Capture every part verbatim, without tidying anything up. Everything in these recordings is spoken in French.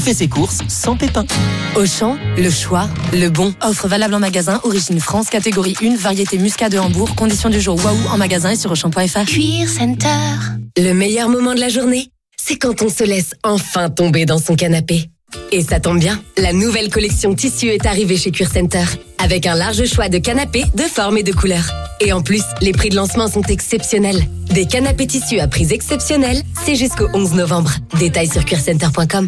fait ses courses sans pépin. Auchan, le choix, le bon. Offre valable en magasin, origine France, catégorie un, variété muscat de Hambourg. Conditions du jour waouh en magasin et sur auchan point f r. Cuir Center. Le meilleur moment de la journée, c'est quand on se laisse enfin tomber dans son canapé. Et ça tombe bien, la nouvelle collection tissu est arrivée chez Cuir Center. Avec un large choix de canapés de formes et de couleurs. Et en plus, les prix de lancement sont exceptionnels. Des canapés tissus à prix exceptionnels, c'est jusqu'au onze novembre. Détails sur cuir center point com.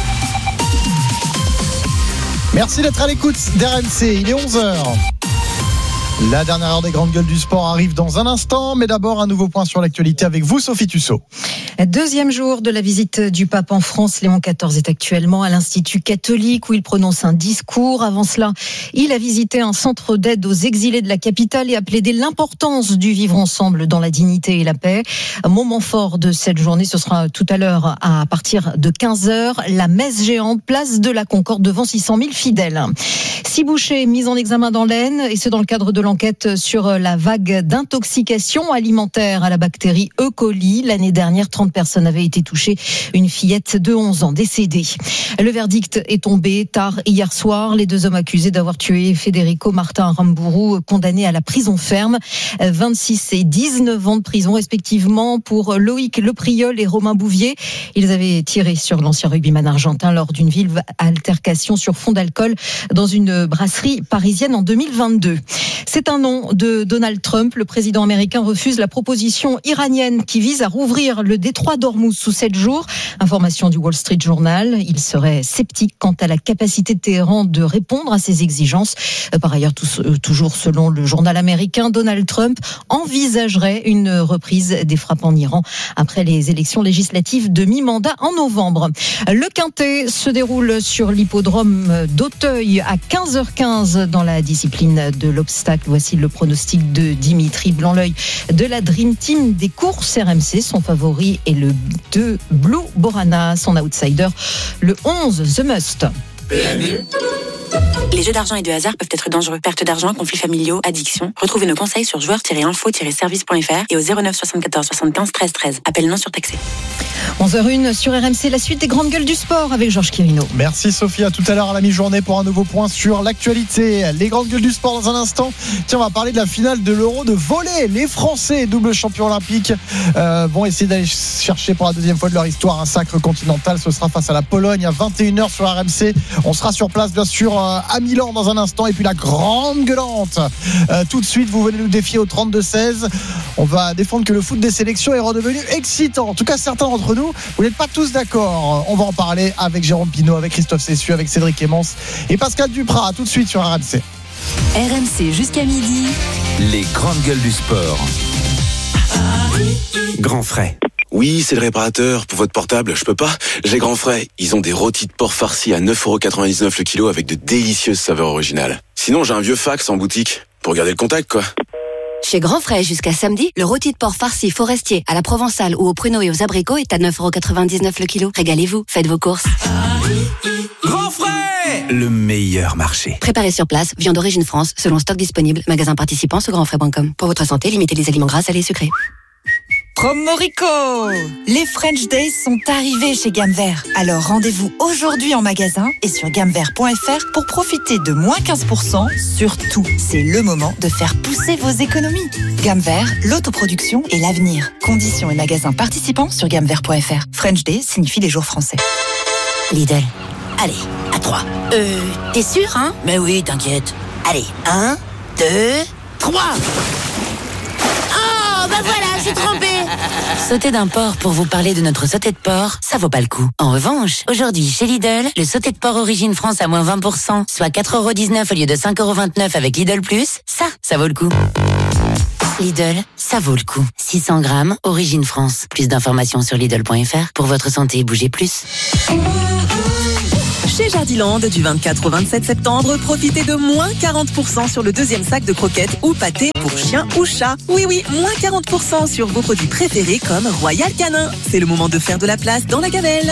Merci d'être à l'écoute d'R M C, il est onze heures. La dernière heure des grandes gueules du sport arrive dans un instant, mais d'abord un nouveau point sur l'actualité avec vous, Sophie Tussaud. Deuxième jour de la visite du pape en France, Léon quatorze est actuellement à l'Institut catholique où il prononce un discours. Avant cela, il a visité un centre d'aide aux exilés de la capitale et a plaidé l'importance du vivre ensemble dans la dignité et la paix. Un moment fort de cette journée, ce sera tout à l'heure à partir de quinze heures, la messe géante, place de la Concorde devant six cent mille fidèles. Six bouchers mis en examen dans l'Aisne et c'est dans le cadre de l'enquête sur la vague d'intoxication alimentaire à la bactérie E. coli. L'année dernière, trente personnes avaient été touchées. Une fillette de onze ans décédée. Le verdict est tombé tard hier soir. Les deux hommes accusés d'avoir tué Federico Martin Rambourou, condamnés à la prison ferme. vingt-six et dix-neuf ans de prison respectivement pour Loïc Lepriol et Romain Bouvier. Ils avaient tiré sur l'ancien rugbyman argentin lors d'une vive altercation sur fond d'alcool dans une brasserie parisienne en deux mille vingt-deux. C'est un nom de Donald Trump. Le président américain refuse la proposition iranienne qui vise à rouvrir le détroit d'Ormuz sous sept jours. Information du Wall Street Journal. Il serait sceptique quant à la capacité de Téhéran de répondre à ces exigences. Par ailleurs, toujours selon le journal américain, Donald Trump envisagerait une reprise des frappes en Iran après les élections législatives de mi-mandat en novembre. Le Quintet se déroule sur l'hippodrome d'Auteuil à quinze heures quinze dans la discipline de l'obstacle. Voici le pronostic de Dimitri Blanc-L'œil de la Dream Team des courses R M C. Son favori est le deux Blue Borana, son outsider le onze The Must. Les jeux d'argent et de hasard peuvent être dangereux. Perte d'argent, conflits familiaux, addiction. Retrouvez nos conseils sur joueurs tiret info tiret service point f r et au zéro neuf soixante-quatorze soixante-quinze treize treize. Appel non surtaxé. onze heures une sur R M C, la suite des grandes gueules du sport avec Georges Quirino. Merci Sophie, à tout à l'heure à la mi-journée pour un nouveau point sur l'actualité. Les grandes gueules du sport dans un instant. Tiens, on va parler de la finale de l'Euro de volley. Les Français, double champions olympiques, euh, vont essayer d'aller chercher pour la deuxième fois de leur histoire un sacre continental. Ce sera face à la Pologne à vingt et une heures sur R M C. On sera sur place bien sûr euh, à Milan dans un instant. Et puis la grande gueulante. Euh, tout de suite, vous venez nous défier au trente-deux seize. On va défendre que le foot des sélections est redevenu excitant. En tout cas, certains d'entre nous, vous n'êtes pas tous d'accord. On va en parler avec Jérôme Pinault, avec Christophe Cessieux, avec Cédric Emmons et Pascal Duprat. Tout de suite sur R M C. R M C jusqu'à midi. Les grandes gueules du sport. Grand Frais. Oui, c'est le réparateur. Pour votre portable, je peux pas. J'ai Grand Frais. Ils ont des rôtis de porc farcis à neuf euros quatre-vingt-dix-neuf le kilo avec de délicieuses saveurs originales. Sinon, j'ai un vieux fax en boutique. Pour garder le contact, quoi. Chez Grand Frais, jusqu'à samedi, le rôti de porc farci forestier à la provençale ou aux pruneaux et aux abricots est à neuf euros quatre-vingt-dix-neuf le kilo. Régalez-vous, faites vos courses. Grand Frais, le meilleur marché. Préparé sur place, viande d'origine France, selon stock disponible. Magasin participant sur grand frais point com. Pour votre santé, limitez les aliments gras, salés et sucrés. Promorico! Les French Days sont arrivés chez Gamme Vert. Alors rendez-vous aujourd'hui en magasin et sur gamme vert point f r pour profiter de moins quinze pour cent sur tout. C'est le moment de faire pousser vos économies. Gamme Vert, l'autoproduction et l'avenir. Conditions et magasins participants sur gamme vert point f r. French Days signifie les jours français. Lidl. Allez, à trois. Euh, t'es sûr, hein? Mais oui, t'inquiète. Allez, un, deux, trois. Oh, bah voilà, j'ai trompé. Sauter d'un porc pour vous parler de notre sauté de porc, ça vaut pas le coup. En revanche, aujourd'hui, chez Lidl, le sauté de porc origine France à moins vingt pour cent, soit quatre euros dix-neuf au lieu de cinq euros vingt-neuf avec Lidl Plus, ça, ça vaut le coup. Lidl, ça vaut le coup. six cents grammes, origine France. Plus d'informations sur Lidl point f r. Pour votre santé, bougez plus. Chez Jardiland, du vingt-quatre au vingt-sept septembre, profitez de moins quarante pour cent sur le deuxième sac de croquettes ou pâtés pour chien ou chat. Oui, oui, moins quarante pour cent sur vos produits préférés comme Royal Canin. C'est le moment de faire de la place dans la gamelle.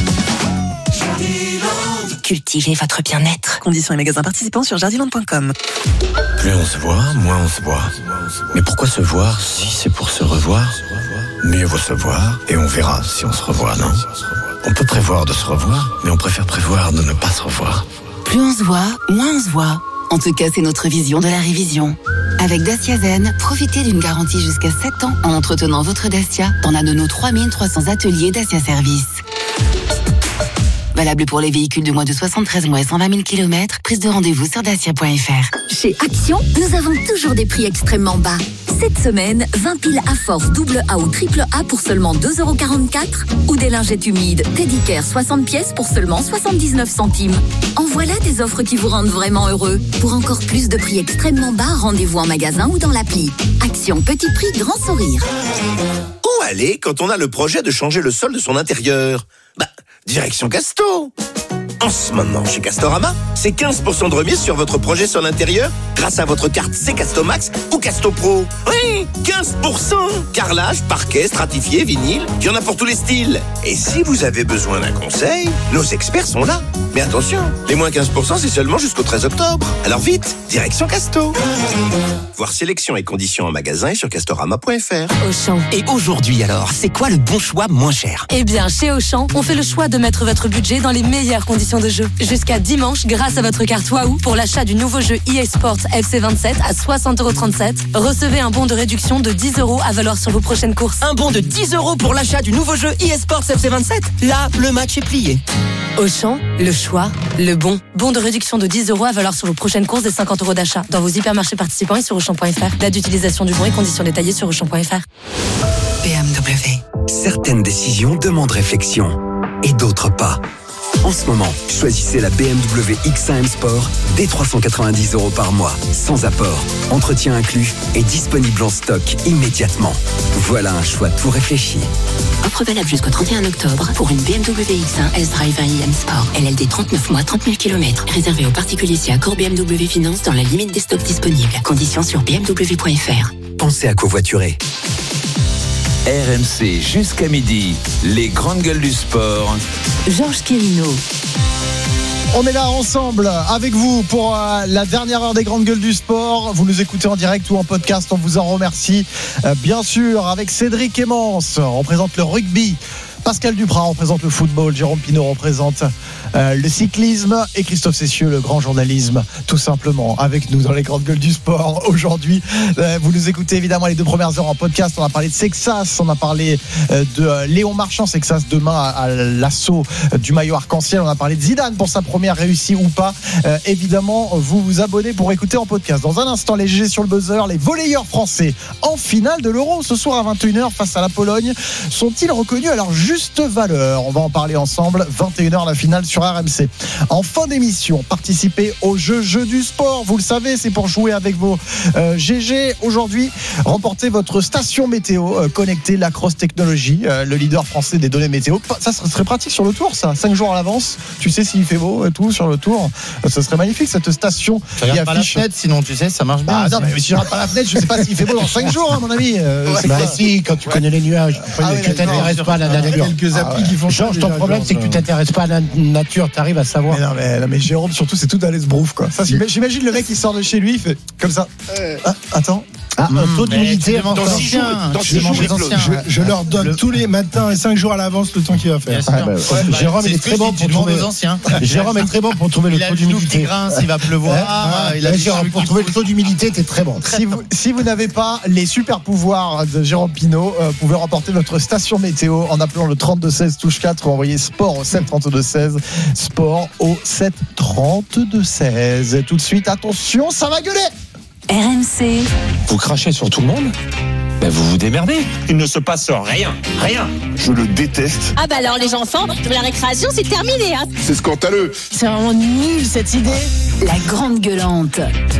Cultivez votre bien-être. Conditions et magasins participants sur jardiland point com. Plus on se voit, moins on se voit. Mais pourquoi se voir si c'est pour se revoir? Mieux vaut se voir et on verra si on se revoit, non? On peut prévoir de se revoir, mais on préfère prévoir de ne pas se revoir. Plus on se voit, moins on se voit. En tout cas, c'est notre vision de la révision. Avec Dacia Zen, profitez d'une garantie jusqu'à sept ans en entretenant votre Dacia dans l'un de nos trois mille trois cents ateliers Dacia Service. Valable pour les véhicules de moins de soixante-treize mois et cent vingt mille kilomètres. Prise de rendez-vous sur dacia point f r. Chez Action, nous avons toujours des prix extrêmement bas. Cette semaine, vingt piles à force double A ou triple A pour seulement deux euros quarante-quatre ou des lingettes humides Teddy Care soixante pièces pour seulement soixante-dix-neuf centimes. En voilà des offres qui vous rendent vraiment heureux. Pour encore plus de prix extrêmement bas, rendez-vous en magasin ou dans l'appli. Action, petit prix, grand sourire. Où aller quand on a le projet de changer le sol de son intérieur ? Bah, direction Casto. En ce moment, chez Castorama, c'est quinze pour cent de remise sur votre projet sur l'intérieur grâce à votre carte C Casto Max ou Casto Pro. Oui, quinze pour cent. Carrelage, parquet, stratifié, vinyle, il y en a pour tous les styles. Et si vous avez besoin d'un conseil, nos experts sont là. Mais attention, les moins quinze pour cent, c'est seulement jusqu'au treize octobre. Alors vite, direction Casto. Voir sélection et conditions en magasin et sur castorama point f r. Auchan. Et aujourd'hui alors, c'est quoi le bon choix moins cher ? Eh bien, chez Auchan, on fait le choix de mettre votre budget dans les meilleures conditions de jeu. Jusqu'à dimanche, grâce à votre carte Waouh, pour l'achat du nouveau jeu E A Sports F C vingt-sept à soixante euros trente-sept, recevez un bon de réduction de dix euros à valoir sur vos prochaines courses. Un bon de dix euros pour l'achat du nouveau jeu E A Sports F C vingt-sept ? Là, le match est plié. Auchan, le choix, le bon. Bon de réduction de dix euros à valoir sur vos prochaines courses et cinquante euros d'achat. Dans vos hypermarchés participants et sur auchan point f r. Date d'utilisation du bon et conditions détaillées sur auchan point f r. B M W. Certaines décisions demandent réflexion et d'autres pas. En ce moment, choisissez la B M W X un M Sport dès trois cent quatre-vingt-dix euros par mois, sans apport, entretien inclus et disponible en stock immédiatement. Voilà un choix tout réfléchi. Offre valable jusqu'au trente et un octobre pour une B M W X un S-Drive un I M Sport. L L D trente-neuf mois, trente mille kilomètres. Réservé aux particuliers si accord B M W Finance dans la limite des stocks disponibles. Conditions sur b m w point f r. Pensez à covoiturer. R M C jusqu'à midi, les grandes gueules du sport. Georges Quirino. On est là ensemble avec vous pour euh, la dernière heure des grandes gueules du sport. Vous nous écoutez en direct ou en podcast, on vous en remercie. Euh, bien sûr, avec Cédric Emmance, on représente le rugby. Pascal Duprat représente le football, Jérôme Pinault représente euh, le cyclisme et Christophe Cessieux, le grand journalisme, tout simplement, avec nous dans les grandes gueules du sport aujourd'hui. Euh, vous nous écoutez évidemment les deux premières heures en podcast. On a parlé de Sexas, on a parlé euh, de euh, Léon Marchand, Sexas demain à, à l'assaut du maillot arc-en-ciel. On a parlé de Zidane pour sa première réussie ou pas. Euh, évidemment, vous vous abonnez pour écouter en podcast. Dans un instant, les G G sur le buzzer, les volleyeurs français en finale de l'Euro ce soir à vingt et une heures face à la Pologne. Sont-ils reconnus à leur juste valeur? On va en parler ensemble. vingt et une heures la finale sur R M C. En fin d'émission, participez au jeu jeu du sport. Vous le savez, c'est pour jouer avec vos euh, G G. Aujourd'hui, remportez votre station météo euh, connectée Lacrosse Technologies, euh, le leader français des données météo. Ça serait pratique sur le tour, ça. Cinq jours à l'avance. Tu sais s'il fait beau et tout sur le tour. Ça serait magnifique cette station. Tu regardes pas la fenêtre, sinon tu sais, ça marche bien. Ah non, mais si je regarde pas la fenêtre, je sais pas s'il fait beau dans cinq jours, à mon ami. Euh, ouais, bah si, quand tu ouais. connais les nuages. Ah, tu ouais, t'intéresses pas à la nature. Ah, ouais. Qui font Georges, ton problème, c'est que tu t'intéresses pas à la nature. Tu arrives à savoir. Mais non, mais, non, mais Jérôme, surtout, c'est tout à l'esbrouf, quoi. Ça, j'imagine le mec qui sort de chez lui, il fait comme ça. Ah, attends. Ah, un taux d'humidité dans six jours. Je, je leur donne le... tous les matins et cinq jours à l'avance le temps qu'il va faire. Ah, bah, ouais, bah, Jérôme est très bon pour trouver. Jérôme est très bon pour trouver le taux d'humidité. Il va pleuvoir. Pour trouver le taux d'humidité, t'es très bon. Si vous si vous n'avez pas les super pouvoirs de Jérôme Pinault, vous pouvez remporter votre station météo en appelant le trente-deux seize touche quatre ou envoyer sport au sept trente-deux seize. Sport au sept trente-deux seize. Et tout de suite, attention, ça va gueuler. R M C. Vous crachez sur tout le monde ? Ben vous vous démerdez. Il ne se passe rien, rien. Je le déteste. Ah bah alors les enfants, la récréation c'est terminé. Hein. C'est scandaleux. C'est vraiment nul cette idée. La grande gueulante.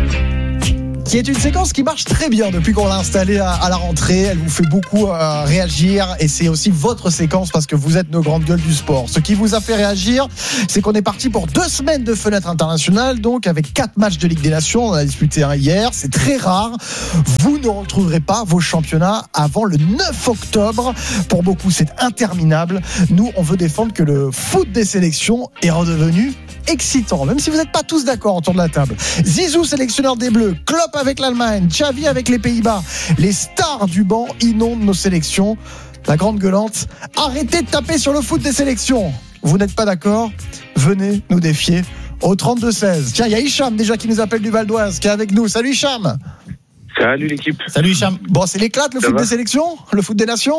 Qui est une séquence qui marche très bien depuis qu'on l'a installée à, à la rentrée. Elle vous fait beaucoup euh, réagir et c'est aussi votre séquence parce que vous êtes nos grandes gueules du sport. Ce qui vous a fait réagir, c'est qu'on est parti pour deux semaines de fenêtre internationale, donc avec quatre matchs de Ligue des Nations. On en a disputé un hier, c'est très rare. Vous ne retrouverez pas vos championnats avant le neuf octobre. Pour beaucoup, c'est interminable. Nous, on veut défendre que le foot des sélections est redevenu excitant, même si vous n'êtes pas tous d'accord autour de la table. Zizou, sélectionneur des Bleus, Klopp avec l'Allemagne, Xavi avec les Pays-Bas. Les stars du banc inondent nos sélections. la grande gueulante. Arrêtez de taper sur le foot des sélections. Vous n'êtes pas d'accord ? Venez nous défier au trente-deux seize. Tiens, il y a Hicham déjà qui nous appelle du Val d'Oise, qui est avec nous. Salut Hicham. Salut l'équipe. Salut Hicham. Bon, c'est l'éclate le Ça foot va des sélections ? Le foot des nations ?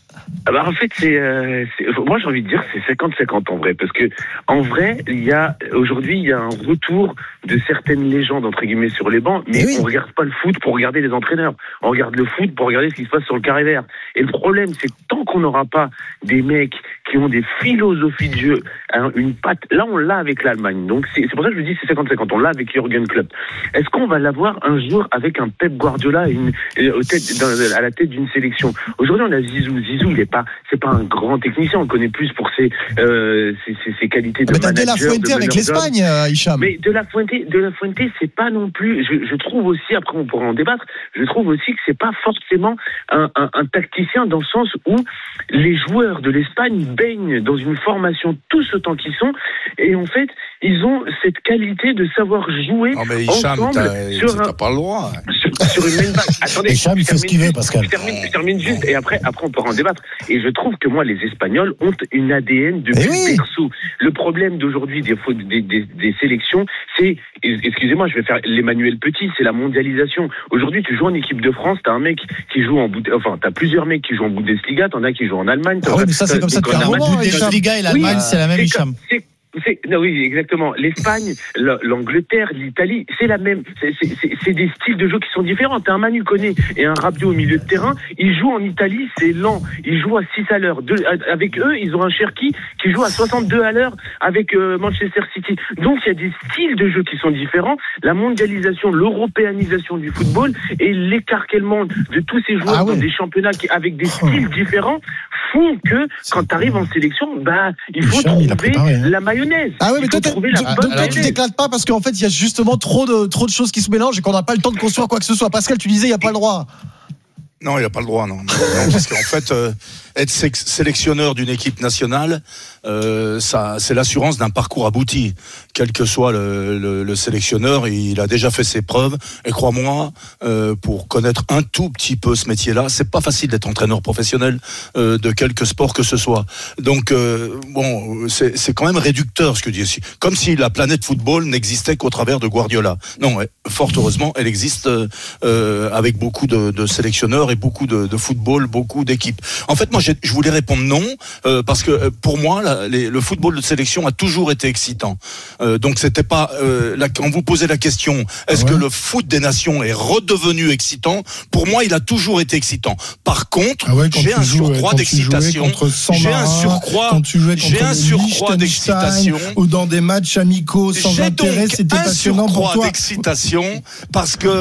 Ah bah en fait, c'est, euh, c'est, moi j'ai envie de dire c'est cinquante cinquante en vrai, parce que en vrai, il y a aujourd'hui il y a un retour de certaines légendes entre guillemets sur les bancs, mais oui. on regarde pas le foot pour regarder les entraîneurs, on regarde le foot pour regarder ce qui se passe sur le carré vert. Et le problème, c'est que tant qu'on n'aura pas des mecs qui ont des philosophies de jeu, hein, une patte, là on l'a avec l'Allemagne, donc c'est, c'est pour ça que je dis c'est cinquante cinquante, on l'a avec Jürgen Klopp. Est-ce qu'on va l'avoir un jour avec un Pep Guardiola et une, et au tête, dans, à la tête d'une sélection? Aujourd'hui on a Zizou, Zizou il est pas, c'est pas un grand technicien, on le connaît plus pour ses, euh, ses, ses, ses qualités de manager. Mais t'as De La Fuente avec l'Espagne, Hicham. Mais De La Fuente, De La Fuente, c'est pas non plus. Je, je trouve aussi, après on pourra en débattre. Je trouve aussi que c'est pas forcément un, un, un tacticien dans le sens où les joueurs de l'Espagne baignent dans une formation tous autant qu'ils sont, et en fait ils ont cette qualité de savoir jouer non mais Hicham, ensemble t'as, sur t'as un, pas le droit. Sur, sur une même vague. Attendez, Hicham, il fait ce qu'il veut, Pascal. Je termine, je termine juste, et après, après on pourra en débattre. Et je trouve que moi, les Espagnols ont une A D N de oui. perso. Le problème d'aujourd'hui des, des, des, des sélections, c'est, excusez-moi, je vais faire l'Emmanuel Petit, c'est la mondialisation. Aujourd'hui, tu joues en équipe de France, t'as un mec qui joue en Bundesliga, enfin, t'as plusieurs mecs qui jouent en Bundesliga, t'en as qui jouent en Allemagne. Ah oui, mais ça, c'est comme ça depuis un moment. La Bundesliga et l'Allemagne, oui, c'est la même, Hicham. C'est, non, oui, exactement. L'Espagne, l'Angleterre, l'Italie, c'est la même. C'est, c'est, c'est, c'est des styles de jeu qui sont différents. T'as un Manu Koné et un Rabiot au milieu de terrain. Ils jouent en Italie, c'est lent. Ils jouent à six à l'heure. De, avec eux, ils ont un Cherki qui joue à soixante-deux à l'heure avec euh, Manchester City. Donc, il y a des styles de jeu qui sont différents. La mondialisation, l'européanisation du football et l'écarquellement de tous ces joueurs ah ouais. dans des championnats qui, avec des styles différents font que quand t'arrives en sélection, bah, il faut Hicham, trouver préparé, hein. la mayonnaise. Ah ouais, mais toi, toi tu t'éclates pas parce qu'en fait, il y a justement trop de, trop de choses qui se mélangent et qu'on n'a pas le temps de construire quoi que ce soit. Pascal, tu disais, il n'y a pas le droit. Non, il n'a pas le droit, non. non parce qu'en fait, euh, être sélectionneur d'une équipe nationale, euh, ça, c'est l'assurance d'un parcours abouti. Quel que soit le, le, le sélectionneur, il a déjà fait ses preuves. Et crois-moi, euh, pour connaître un tout petit peu ce métier-là, c'est pas facile d'être entraîneur professionnel euh, de quelque sport que ce soit. Donc, euh, bon, c'est, c'est quand même réducteur ce que je dis ici. Comme si la planète football n'existait qu'au travers de Guardiola. Non, fort heureusement, elle existe euh, avec beaucoup de, de sélectionneurs et beaucoup de, de football, beaucoup d'équipes. En fait, moi, j'ai, je voulais répondre non, euh, parce que pour moi, la, les, le football de sélection a toujours été excitant. Euh, donc, c'était pas euh, la, quand vous posez la question, est-ce ouais. que le foot des nations est redevenu excitant ? Pour moi, il a toujours été excitant. Par contre, ah ouais, j'ai un surcroît d'excitation. J'ai un surcroît, quand tu jouais contre j'ai un surcroît d'excitation. Ou dans des matchs amicaux sans j'ai intérêt, donc c'était un passionnant pour toi. Surcroît d'excitation parce que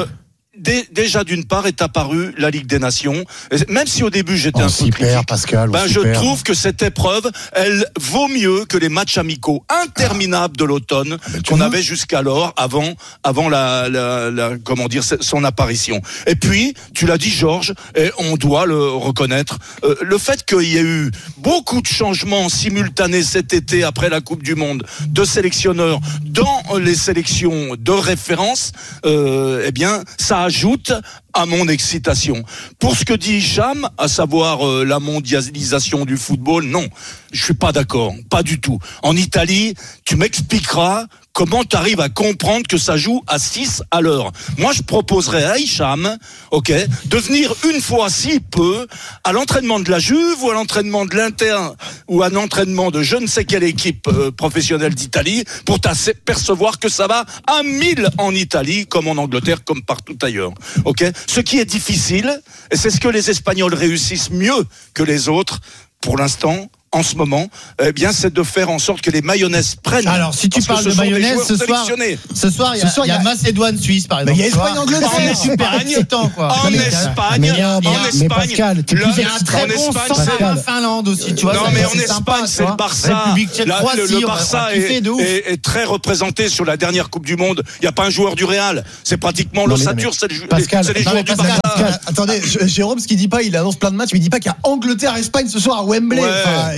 déjà d'une part est apparue la Ligue des Nations, même si au début j'étais on un peu critique, Pascal, ben je trouve que cette épreuve elle vaut mieux que les matchs amicaux interminables de l'automne ah ben qu'on avait jusqu'alors avant avant la, la, la comment dire son apparition. Et puis tu l'as dit Georges, et on doit le reconnaître, euh, le fait qu'il y ait eu beaucoup de changements simultanés cet été après la Coupe du Monde de sélectionneurs dans les sélections de référence, euh, eh bien ça a ajoute à mon excitation. Pour ce que dit Hicham, à savoir euh, la mondialisation du football, non, je suis pas d'accord, pas du tout. En Italie, tu m'expliqueras comment tu arrives à comprendre que ça joue à six à l'heure. Moi, je proposerais à Hicham, ok, de venir une fois si peu à l'entraînement de la Juve ou à l'entraînement de l'Inter ou à l'entraînement de je ne sais quelle équipe euh, professionnelle d'Italie pour t'apercevoir que ça va à mille en Italie comme en Angleterre, comme partout ailleurs. Ok. Ce qui est difficile, et c'est ce que les Espagnols réussissent mieux que les autres pour l'instant, en ce moment, eh bien, c'est de faire en sorte que les mayonnaises prennent. Alors, si tu parles de mayonnaise, ce soir, ce soir, il y a, il y a Macédoine-Suisse, par exemple. Mais il y a Espagne-Angleterre. En Espagne, quoi. En Espagne, en Espagne. Pascal, tu il y a un très bon Finlande aussi, tu vois. Non, mais en Espagne, c'est le Barça. Le Barça est très représenté sur la dernière Coupe du Monde. Il n'y a pas un joueur du Real. C'est pratiquement l'ossature, c'est les joueurs du Barça. Attendez, Jérôme, ce qu'il dit pas, il annonce plein de matchs, mais il dit pas qu'il y a Angleterre-Espagne ce soir à Wembley.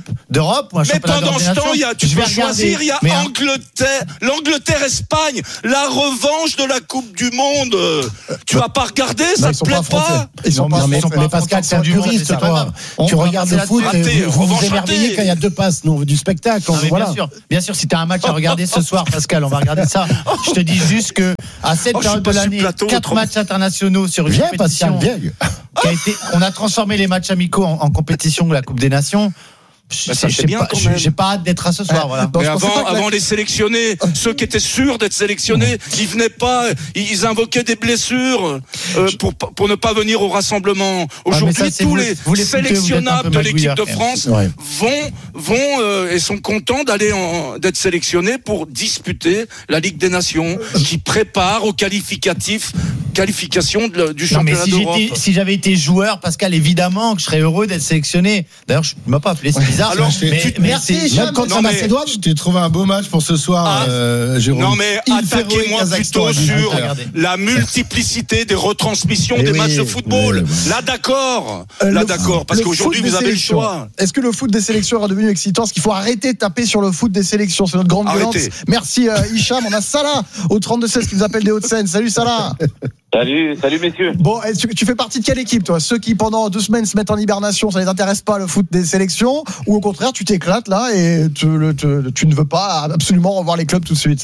Coupe d'Europe ou un Mais championnat pendant ce temps, il y a, tu je peux vais regarder. choisir, il y a Mais un- Angleterre, l'Angleterre-Espagne, la revanche de la Coupe du Monde. Tu vas pas regarder, ça ils te sont plaît pas français. pas Ils sont Non, pas mais- français. mais Mais Pascal, c'est un c'est pas puriste, grave. toi. On- Tu on va regardes passer le foot, là-dessus. et Raté, vous vous, revanche vous émerveillez ratée. quand il y a deux passes. Nous, on veut du spectacle. Non, mais voilà. bien sûr, bien sûr, si t'as un match à regarder ce soir, Pascal, on va regarder ça. Je te dis juste que à cette Oh, je suis période pas de sur l'année, plateau, quatre autrement. matchs internationaux sur une Viens, compétition Pascal, viens. qui a été, on a transformé les matchs amicaux en, en compétition de la Coupe des Nations. Bah, ça c'est bien pas, quand même. J'ai pas hâte d'être à ce soir. Voilà. Mais avant, avant les sélectionnés, ceux qui étaient sûrs d'être sélectionnés, ils venaient pas, ils invoquaient des blessures euh, pour pour ne pas venir au rassemblement. Aujourd'hui, ah, ça, tous vous, les, vous les sélectionnables de l'équipe de France ouais. vont vont euh, et sont contents d'aller en, d'être sélectionnés pour disputer la Ligue des Nations, qui prépare au qualificatif. Qualification de, du championnat non, mais si d'Europe. J'étais, si j'avais été joueur, Pascal, évidemment que je serais heureux d'être sélectionné. D'ailleurs, je ne m'as pas appelé, c'est bizarre. Alors, mais, tu, mais merci, même contre la Macédoine, je t'ai trouvé un beau match pour ce soir, ah, euh, Jérôme. Non, mais Il attaquez-moi plutôt sur la multiplicité des retransmissions et des oui, matchs de football. Oui, oui. Là, d'accord. Euh, Là, d'accord. Parce qu'aujourd'hui, vous avez le choix. Est-ce que le foot des sélections est redevenu excitant? Est-ce qu'il faut arrêter de taper sur le foot des sélections? C'est notre grande violence. Merci, euh, Hicham. On a Salah au trente-deux seize qui nous appelle des Hauts-de-Seine. Salut, Salah. Salut, salut messieurs. Bon, tu, tu fais partie de quelle équipe, toi? Ceux qui pendant deux semaines se mettent en hibernation, ça les intéresse pas le foot des sélections, ou au contraire tu t'éclates là et tu, le, tu, tu ne veux pas absolument revoir les clubs tout de suite?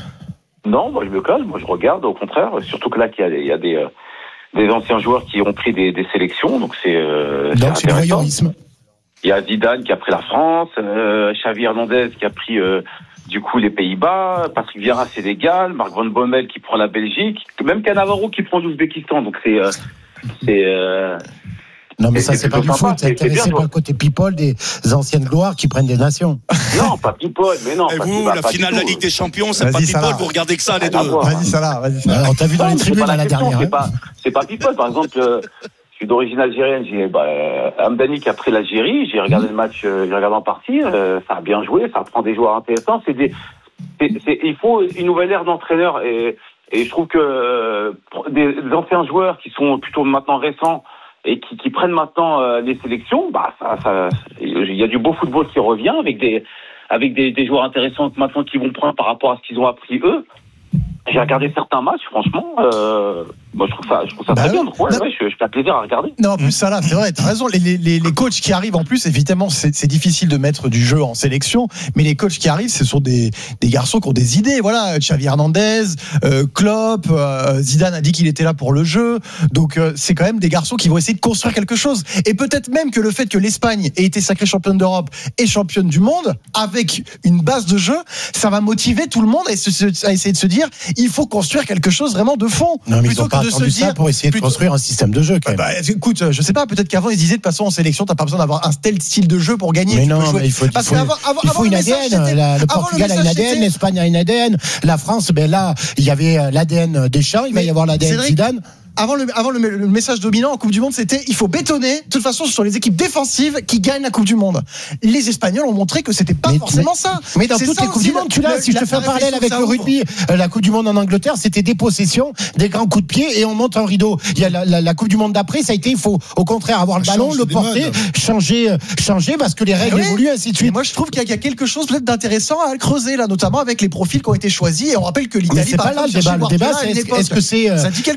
Non, moi je me calme, moi je regarde au contraire, surtout que là il y a, il y a des, euh, des anciens joueurs qui ont pris des, des sélections, donc c'est, euh, donc c'est, c'est du voyeurisme. Il y a Zidane qui a pris la France, euh, Xavi Hernandez qui a pris euh, du coup les Pays-Bas, Patrick Vieira Sénégal, Marc Van Bommel qui prend la Belgique, même Cannavaro qui prend l'Ouzbékistan. Donc c'est euh, c'est euh, non mais ça c'est, c'est pas du foot, c'est intéressé par le côté people des anciennes gloires qui prennent des nations. Non, pas people, mais non. Et pas, vous, pas, la pas finale de la Ligue des Champions, c'est pas people, vous regardez que ça les deux. Vas-y Salah, vas-y Salah. On t'a vu dans les tribunes à la dernière. C'est pas c'est pas people, par exemple. Euh, je suis d'origine algérienne, j'ai bah, euh, Hamdani qui a pris l'Algérie, j'ai regardé mmh. le match, euh, j'ai regardé en partie, euh, ça a bien joué, ça prend des joueurs intéressants, c'est des c'est, c'est, il faut une nouvelle ère d'entraîneurs et, et je trouve que euh, des, des anciens joueurs qui sont plutôt maintenant récents et qui, qui prennent maintenant euh, les sélections, bah ça, ça, il y a du beau football qui revient avec des avec des, des joueurs intéressants maintenant qui vont prendre par rapport à ce qu'ils ont appris eux. J'ai regardé certains matchs, franchement, euh, moi je trouve ça, je trouve ça bah très oui. bien. Donc, ouais, ouais, je, je fais plaisir à regarder. Non, en plus ça là, c'est vrai, t'as raison. Les, les, les coachs qui arrivent en plus, évidemment, c'est, c'est difficile de mettre du jeu en sélection, mais les coachs qui arrivent, ce sont des, des garçons qui ont des idées. Voilà, Xavi Hernandez, euh, Klopp, euh, Zidane a dit qu'il était là pour le jeu. Donc euh, c'est quand même des garçons qui vont essayer de construire quelque chose. Et peut-être même que le fait que l'Espagne ait été sacrée championne d'Europe et championne du monde, avec une base de jeu, ça va motiver tout le monde à essayer de se dire, il faut construire quelque chose vraiment de fond. Non, mais plutôt ils ont pas que de se dire pour essayer plutôt... de construire un système de jeu quand même. Bah, bah, écoute, je sais pas, peut-être qu'avant ils disaient de toute façon en sélection t'as pas besoin d'avoir un tel style de jeu pour gagner. Mais non, mais il faut, Parce il faut, avant, avant, il faut une A D N. La, le Portugal le a une A D N, l'Espagne a une A D N, la France, ben là, il y avait l'A D N Deschamps, il va y avoir l'A D N Zidane. Avant, le, avant le, le message dominant en Coupe du Monde, c'était il faut bétonner. De toute façon, ce sont les équipes défensives qui gagnent la Coupe du Monde. Les Espagnols ont montré que c'était pas mais, forcément mais, ça. Mais dans c'est toutes les Coupes du Monde, tu l'as. Le, si je te fais un parallèle avec le rugby, euh, la Coupe du Monde en Angleterre, c'était des possessions, des grands coups de pied et on monte un rideau. Il y a la, la, la Coupe du Monde d'après, ça a été il faut au contraire avoir le ballon, le porter, changer, changer parce que les règles oui. évoluent ainsi de suite. Et moi, je trouve qu'il y a quelque chose peut-être d'intéressant à creuser là, notamment avec les profils qui ont été choisis. Et on rappelle que l'Italie, c'est pas là le débat. Le débat, c'est est-ce que c'est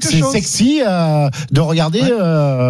sexy de regarder ouais.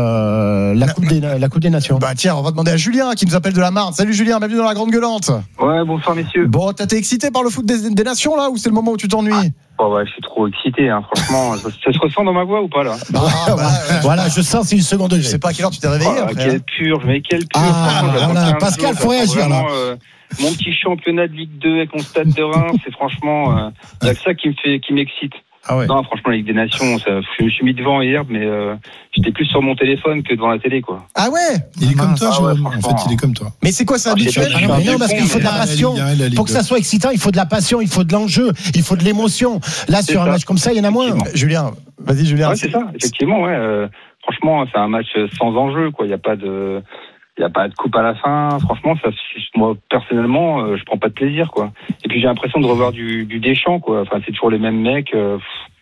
euh, la, coupe des, la Coupe des Nations. Bah tiens, on va demander à Julien qui nous appelle de la Marne. Salut Julien, bienvenue dans la Grande Gueulante. Ouais, bonsoir messieurs. Bon, t'as été excité par le foot des, des Nations là ou c'est le moment où tu t'ennuies? Ah, oh ouais, je suis trop excité, hein, franchement. Ça se ressent dans ma voix ou pas là? Bah, bah, bah, voilà, je sens c'est une seconde degré. Je sais pas à quelle heure tu t'es réveillé oh, après. Quelle hein. purge, mais quelle purge. Ah, voilà, Pascal, faut réagir là. Euh, mon petit championnat de Ligue deux avec mon stade de Reims, c'est franchement euh, ouais. ça qui me fait, qui m'excite. Ah ouais. Non, franchement, la Ligue des Nations, ça, je me suis mis devant hier, mais euh, j'étais plus sur mon téléphone que devant la télé, quoi. Ah ouais? Il est comme toi, ah ouais, en fait, il est comme toi. Mais c'est quoi, c'est habituel? Ah non, mais non, parce qu'il faut de la passion. Pour que ça soit excitant, il faut de la passion, il faut de l'enjeu, il faut de l'émotion. Là, sur un match comme ça, il y en a moins. Julien, vas-y, Julien. Ouais, c'est ça, effectivement, ouais. Euh, franchement, c'est un match sans enjeu, quoi. Il n'y a pas de. Il n'y a pas de coupe à la fin. Franchement, ça, moi, personnellement, euh, je prends pas de plaisir, quoi. Et puis, j'ai l'impression de revoir du, du Deschamps, quoi. Enfin, c'est toujours les mêmes mecs. Euh,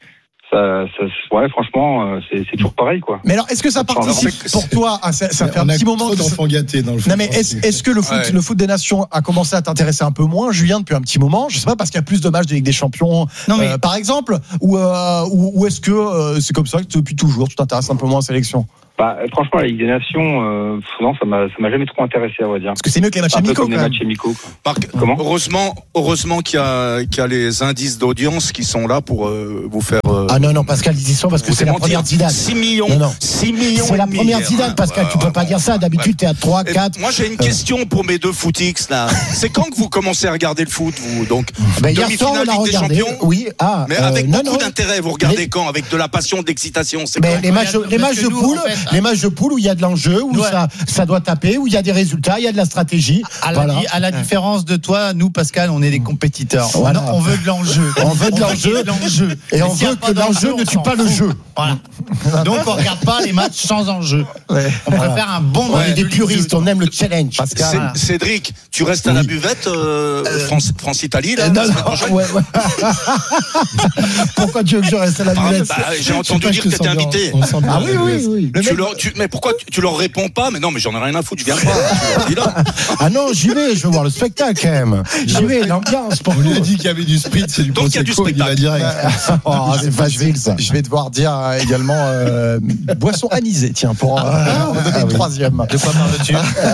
ça, ça, ouais, franchement, euh, c'est, c'est toujours pareil, quoi. Mais alors, est-ce que ça participe pour toi à, ça, ça fait un petit moment trop d'enfants gâtés dans le foot. Non, mais est-ce, est-ce que le foot, ouais. le foot des Nations a commencé à t'intéresser un peu moins, Julien, depuis un petit moment? Je sais pas, parce qu'il y a plus de matchs de Ligue des Champions, non, mais... euh, par exemple, ou, euh, ou, ou est-ce que euh, c'est comme ça que depuis toujours, tu t'intéresses un peu moins en sélection? Bah, franchement, la Ligue des Nations, euh, non, ça m'a, ça m'a jamais trop intéressé, à vrai dire. Parce que c'est mieux que les matchs un peu amicaux. Comme les quand même. matchs amicaux. Par- Comment heureusement, heureusement qu'il y a, qu'il y a les indices d'audience qui sont là pour euh, vous faire. Euh, Ah non, non, Pascal, dis ça parce que vous c'est la mentir. première Zidane. six millions. Non, non. six millions. C'est et la demi première hier, Zidane, hein. Pascal. Ouais, Tu peux ouais, pas dire ça. D'habitude, t'es à trois, Et quatre. Moi, j'ai une question pour mes deux footix là. C'est quand que vous commencez à regarder le foot, vous donc Ben, hier soir, demi-finale on a Ligue des regardé. Champions. Oui, ah. Mais euh, avec non, beaucoup non. d'intérêt, vous regardez Les- quand? Avec de la passion, d'excitation, c'est Mais quand les matchs, les matchs de nous, poule, en fait, les matchs de poule où il y a de l'enjeu, où Nous, ça, ça doit taper, où il y a des résultats, il y a de la stratégie. À la, Voilà. à la différence de toi, nous, Pascal, on est des compétiteurs. Voilà. On, on veut de l'enjeu. On veut de l'enjeu. l'enjeu. Et on s'il y a veut pas que d'enjeu, l'enjeu ne on tue s'en pas le fout. jeu. Voilà. Donc, on regarde pas les matchs sans enjeu. Ouais. On préfère un bon On match est des de Ligue puristes, deux. on aime le challenge. Cé- Pascal. Cédric, tu restes à la buvette euh, France, France-Italie là, Euh, non, la semaine non, prochaine ouais, ouais. Pourquoi tu veux que je reste à la Pardon, buvette bah, j'ai entendu dire que t'étais invité. Ah oui, oui, oui. Le Tu mec- leur, tu, mais pourquoi tu, tu leur réponds pas? Mais non, mais j'en ai rien à foutre, je viens pas. Tu leur dis là. Ah non, j'y vais, je veux voir le spectacle quand même. J'y vais, l'ambiance. Pour On lui a dit qu'il y avait du spritz, c'est du Donc, il y a du prosecco, il y va spectacle. direct. Oh, c'est facile ça. Je vais devoir dire euh, également euh, boisson anisée, tiens, pour euh, Ah, on va donner ah une oui. troisième. De quoi parles-tu?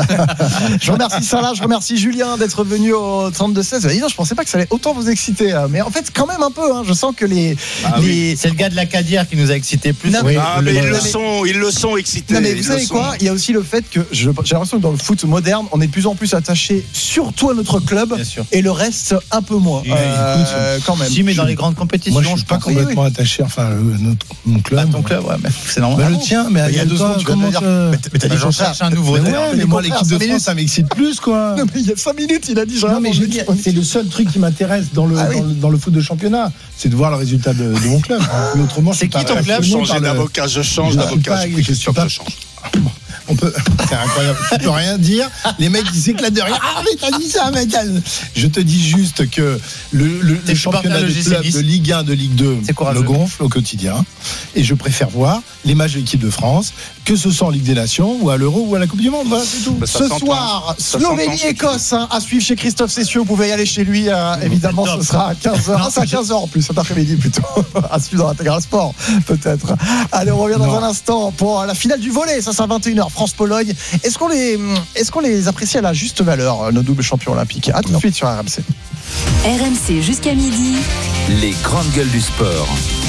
Je remercie Salah, je remercie Julien d'être venu au trente-deux seize. Dis donc, je pensais pas que ça allait autant vous exciter, euh, mais en fait quand même un peu. Hein, je sens que les, Ah les... oui. C'est le gars de la Cadière qui nous a excités plus. Non, Oui, Ah, mais le- ils le le- sont, ils le sont excités. Non mais ils vous le savez sont. quoi? Il y a aussi le fait que je- j'ai l'impression que dans le foot moderne, on est de plus en plus attaché surtout à notre club Bien sûr. et le reste un peu moins. Oui, Euh, quand même. Si, mais dans les grandes compétitions, Moi, je suis pas pense. complètement attaché. Enfin, euh, notre, mon club. Bah, ton club, ouais, mais c'est Bah, normal. le tien, mais Il y a deux toi, secondes, tu viens de comment me dire. te- Mais t- mais t'as dit J'en le contraire. cherche un nouveau. Mais terme. ouais, mais les moi, contraires, l'équipe de cinq France, minutes. ça m'excite plus, quoi. Non, mais il y a cinq minutes, il a dit. Non, mais je dis, c'est le seul truc qui m'intéresse dans le, Ah oui. dans le, dans le foot de championnat, c'est de voir le résultat de, de mon club. Mais autrement, je C'est suis qui pas ton club? absolument Changer par le- d'avocat, je change Je suis d'avocat. pas- J'ai pris je suis Christophe, pas- je change. On peut, c'est incroyable. Tu peux rien dire. Les mecs, ils s'éclatent de rien. Ah, mais t'as dit ça, mec. Je te dis juste que le, le, T'es le supporter championnat de de l'O G C club Nice. de Ligue un, de Ligue deux, C'est courageux. le gonfle au quotidien. Et je préfère voir les matchs de l'équipe de France, que ce soit en Ligue des Nations, ou à l'Euro, ou à la Coupe du Monde. Voilà, c'est tout. Bah, ça Ce s'entend. soir, Ça s'entend, Slovénie-Écosse hein, à suivre chez Christophe Cessieux. Vous pouvez y aller chez lui. euh, évidemment, ce sera à quinze heures. Non, Ah, c'est à quinze heures en plus, cet après-midi plutôt. À suivre dans l'intégral sport, peut-être. Allez, on revient dans Non. un instant pour la finale du volley. Ça, c'est à vingt et une heures. France-Pologne. Est-ce qu'on les, est-ce qu'on les apprécie à la juste valeur, nos doubles champions olympiques? À tout de suite sur R M C. R M C jusqu'à midi. Les grandes gueules du sport.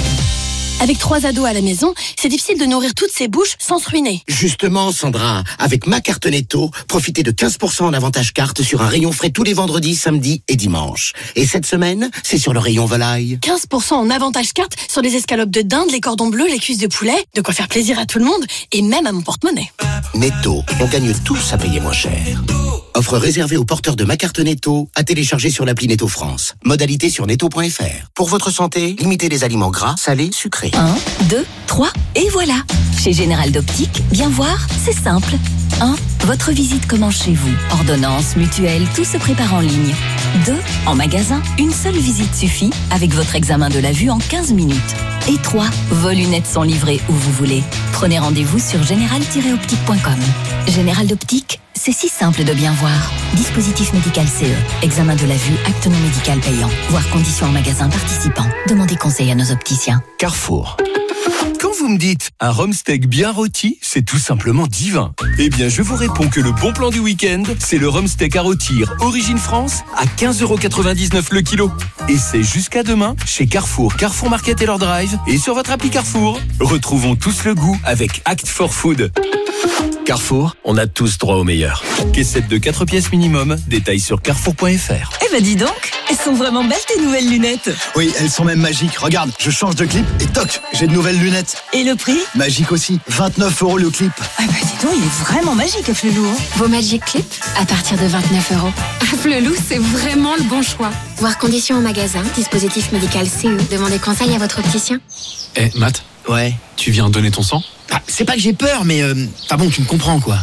Avec trois ados à la maison, c'est difficile de nourrir toutes ces bouches sans se ruiner. Justement, Sandra, avec ma carte Netto, profitez de quinze pour cent en avantage carte sur un rayon frais tous les vendredis, samedis et dimanches. Et cette semaine, c'est sur le rayon volaille. quinze pour cent en avantage carte sur les escalopes de dinde, les cordons bleus, les cuisses de poulet. De quoi faire plaisir à tout le monde et même à mon porte-monnaie. Netto, on gagne tous à payer moins cher. Offre réservée aux porteurs de ma carte Netto, à télécharger sur l'appli Netto France. Modalité sur netto point f r. Pour votre santé, limitez les aliments gras, salés, sucrés. un, deux, trois, et voilà. Chez Général d'Optique, bien voir, c'est simple. un. Votre visite commence chez vous. Ordonnance, mutuelle, tout se prépare en ligne. deux. En magasin, une seule visite suffit avec votre examen de la vue en quinze minutes. Et trois. Vos lunettes sont livrées où vous voulez. Prenez rendez-vous sur général tiret optique point com. Général d'Optique, c'est si simple de bien voir. Dispositif médical C E. Examen de la vue, acte non médical payant. Voir conditions en magasin participant. Demandez conseil à nos opticiens. Carrefour. Quand vous me dites un rhum steak bien rôti, c'est tout simplement divin. Eh bien, je vous réponds que le bon plan du week-end, c'est le rhum steak à rôtir Origine France à quinze euros quatre-vingt-dix-neuf le kilo. Et c'est jusqu'à demain chez Carrefour, Carrefour Market et leur drive et sur votre appli Carrefour. Retrouvons tous le goût avec Act for Food. Carrefour, on a tous droit au meilleur. Caissette de quatre pièces minimum, détails sur carrefour point f r. Eh ben dis donc, elles sont vraiment belles tes nouvelles lunettes. Oui, elles sont même magiques. Regarde, je change de clip et toc, j'ai de nouvelles lunettes. Et le prix? Magique aussi, vingt-neuf euros le clip. Ah bah dis donc, il est vraiment magique Flelou. Vos Magic Clip à partir de vingt-neuf euros. Flelou, c'est vraiment le bon choix. Voir conditions en magasin, dispositif médical C E. Demandez conseil à votre opticien. Eh, Matt? Ouais. Tu viens donner ton sang? Ah, c'est pas que j'ai peur, mais euh, enfin bon, tu me comprends quoi.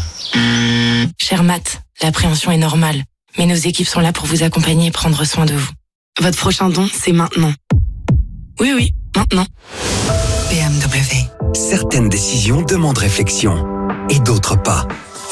Cher Matt, l'appréhension est normale, mais nos équipes sont là pour vous accompagner et prendre soin de vous. Votre prochain don, c'est maintenant. Oui, oui, maintenant. B M W. Certaines décisions demandent réflexion et d'autres pas.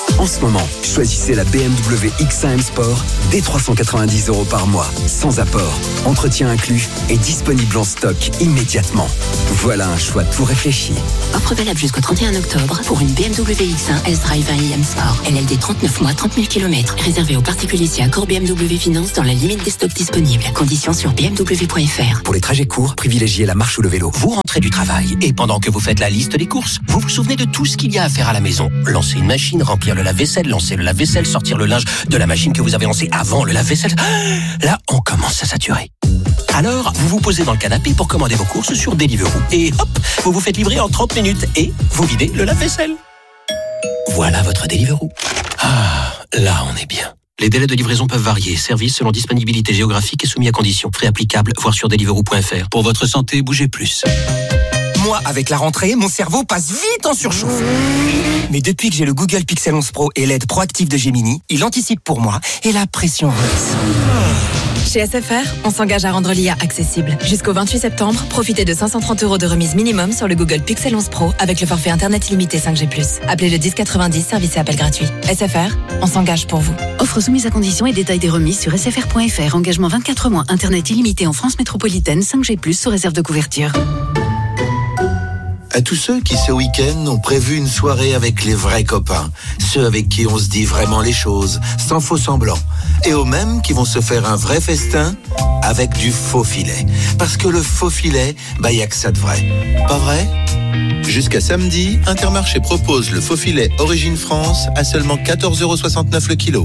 En ce moment, choisissez la B M W X un M Sport dès trois cent quatre-vingt-dix euros par mois, sans apport, entretien inclus et disponible en stock immédiatement. Voilà un choix tout réfléchi. Offre valable jusqu'au trente et un octobre pour une B M W X un S-Drive un i M Sport. L L D trente-neuf mois, trente mille kilomètres. Réservé aux particuliers si accord B M W Finance dans la limite des stocks disponibles. Conditions sur b m w point f r. Pour les trajets courts, privilégiez la marche ou le vélo. Vous rentrez du travail et pendant que vous faites la liste des courses, vous vous souvenez de tout ce qu'il y a à faire à la maison. Lancer une machine, remplir le lave-vaisselle, lancer le lave-vaisselle, sortir le linge de la machine que vous avez lancée avant le lave-vaisselle. Là, on commence à saturer. Alors, vous vous posez dans le canapé pour commander vos courses sur Deliveroo. Et hop, vous vous faites livrer en trente minutes et vous videz le lave-vaisselle. Voilà votre Deliveroo. Ah, là, on est bien. Les délais de livraison peuvent varier. Service selon disponibilité géographique et soumis à conditions. Frais applicables, voir sur deliveroo point f r. Pour votre santé, bougez plus. Moi, avec la rentrée, mon cerveau passe vite en surchauffe. Mais depuis que j'ai le Google Pixel onze Pro et l'aide proactive de Gemini, il anticipe pour moi et la pression redescend. Chez S F R, on s'engage à rendre l'I A accessible. Jusqu'au vingt-huit septembre, profitez de cinq cent trente euros de remise minimum sur le Google Pixel onze Pro avec le forfait Internet illimité cinq G plus. Appelez le dix quatre-vingt-dix, service et appel gratuit. S F R, on s'engage pour vous. Offre soumise à conditions et détails des remises sur s f r point f r. Engagement vingt-quatre mois, Internet illimité en France métropolitaine, cinq G plus, sous réserve de couverture. À tous ceux qui, ce week-end, ont prévu une soirée avec les vrais copains, ceux avec qui on se dit vraiment les choses, sans faux semblant, et aux mêmes qui vont se faire un vrai festin avec du faux filet. Parce que le faux filet, bah y a que ça de vrai. Pas vrai ? Jusqu'à samedi, Intermarché propose le faux filet Origine France à seulement quatorze euros soixante-neuf le kilo.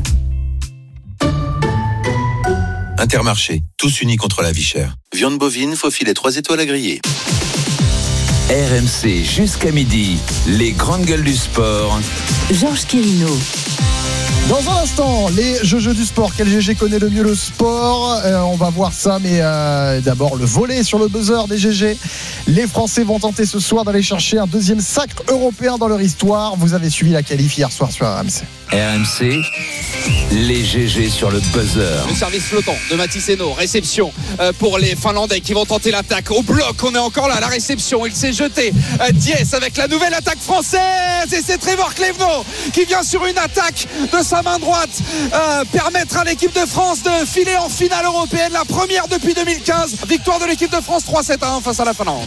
Intermarché, tous unis contre la vie chère. Viande bovine, faux filet trois étoiles à griller. R M C jusqu'à midi, les grandes gueules du sport. Georges Quirino. Dans un instant, les jeux, jeux du sport. Quel G G connaît le mieux le sport euh, On va voir ça, mais euh, d'abord le volley sur le buzzer des G G. Les Français vont tenter ce soir d'aller chercher un deuxième sacre européen dans leur histoire. Vous avez suivi la qualif hier soir sur R M C. R M C, les G G sur le buzzer. Le service flottant de Mathis Hainaut, réception euh, pour les Finlandais qui vont tenter l'attaque. Au bloc, on est encore là, la réception, il s'est jeté. Euh, Diès avec la nouvelle attaque française et c'est Trevor Clevenot qui vient sur une attaque de sa main droite euh, permettre à l'équipe de France de filer en finale européenne, la première depuis deux mille quinze. Victoire de l'équipe de France trois sept à un face à la Finlande.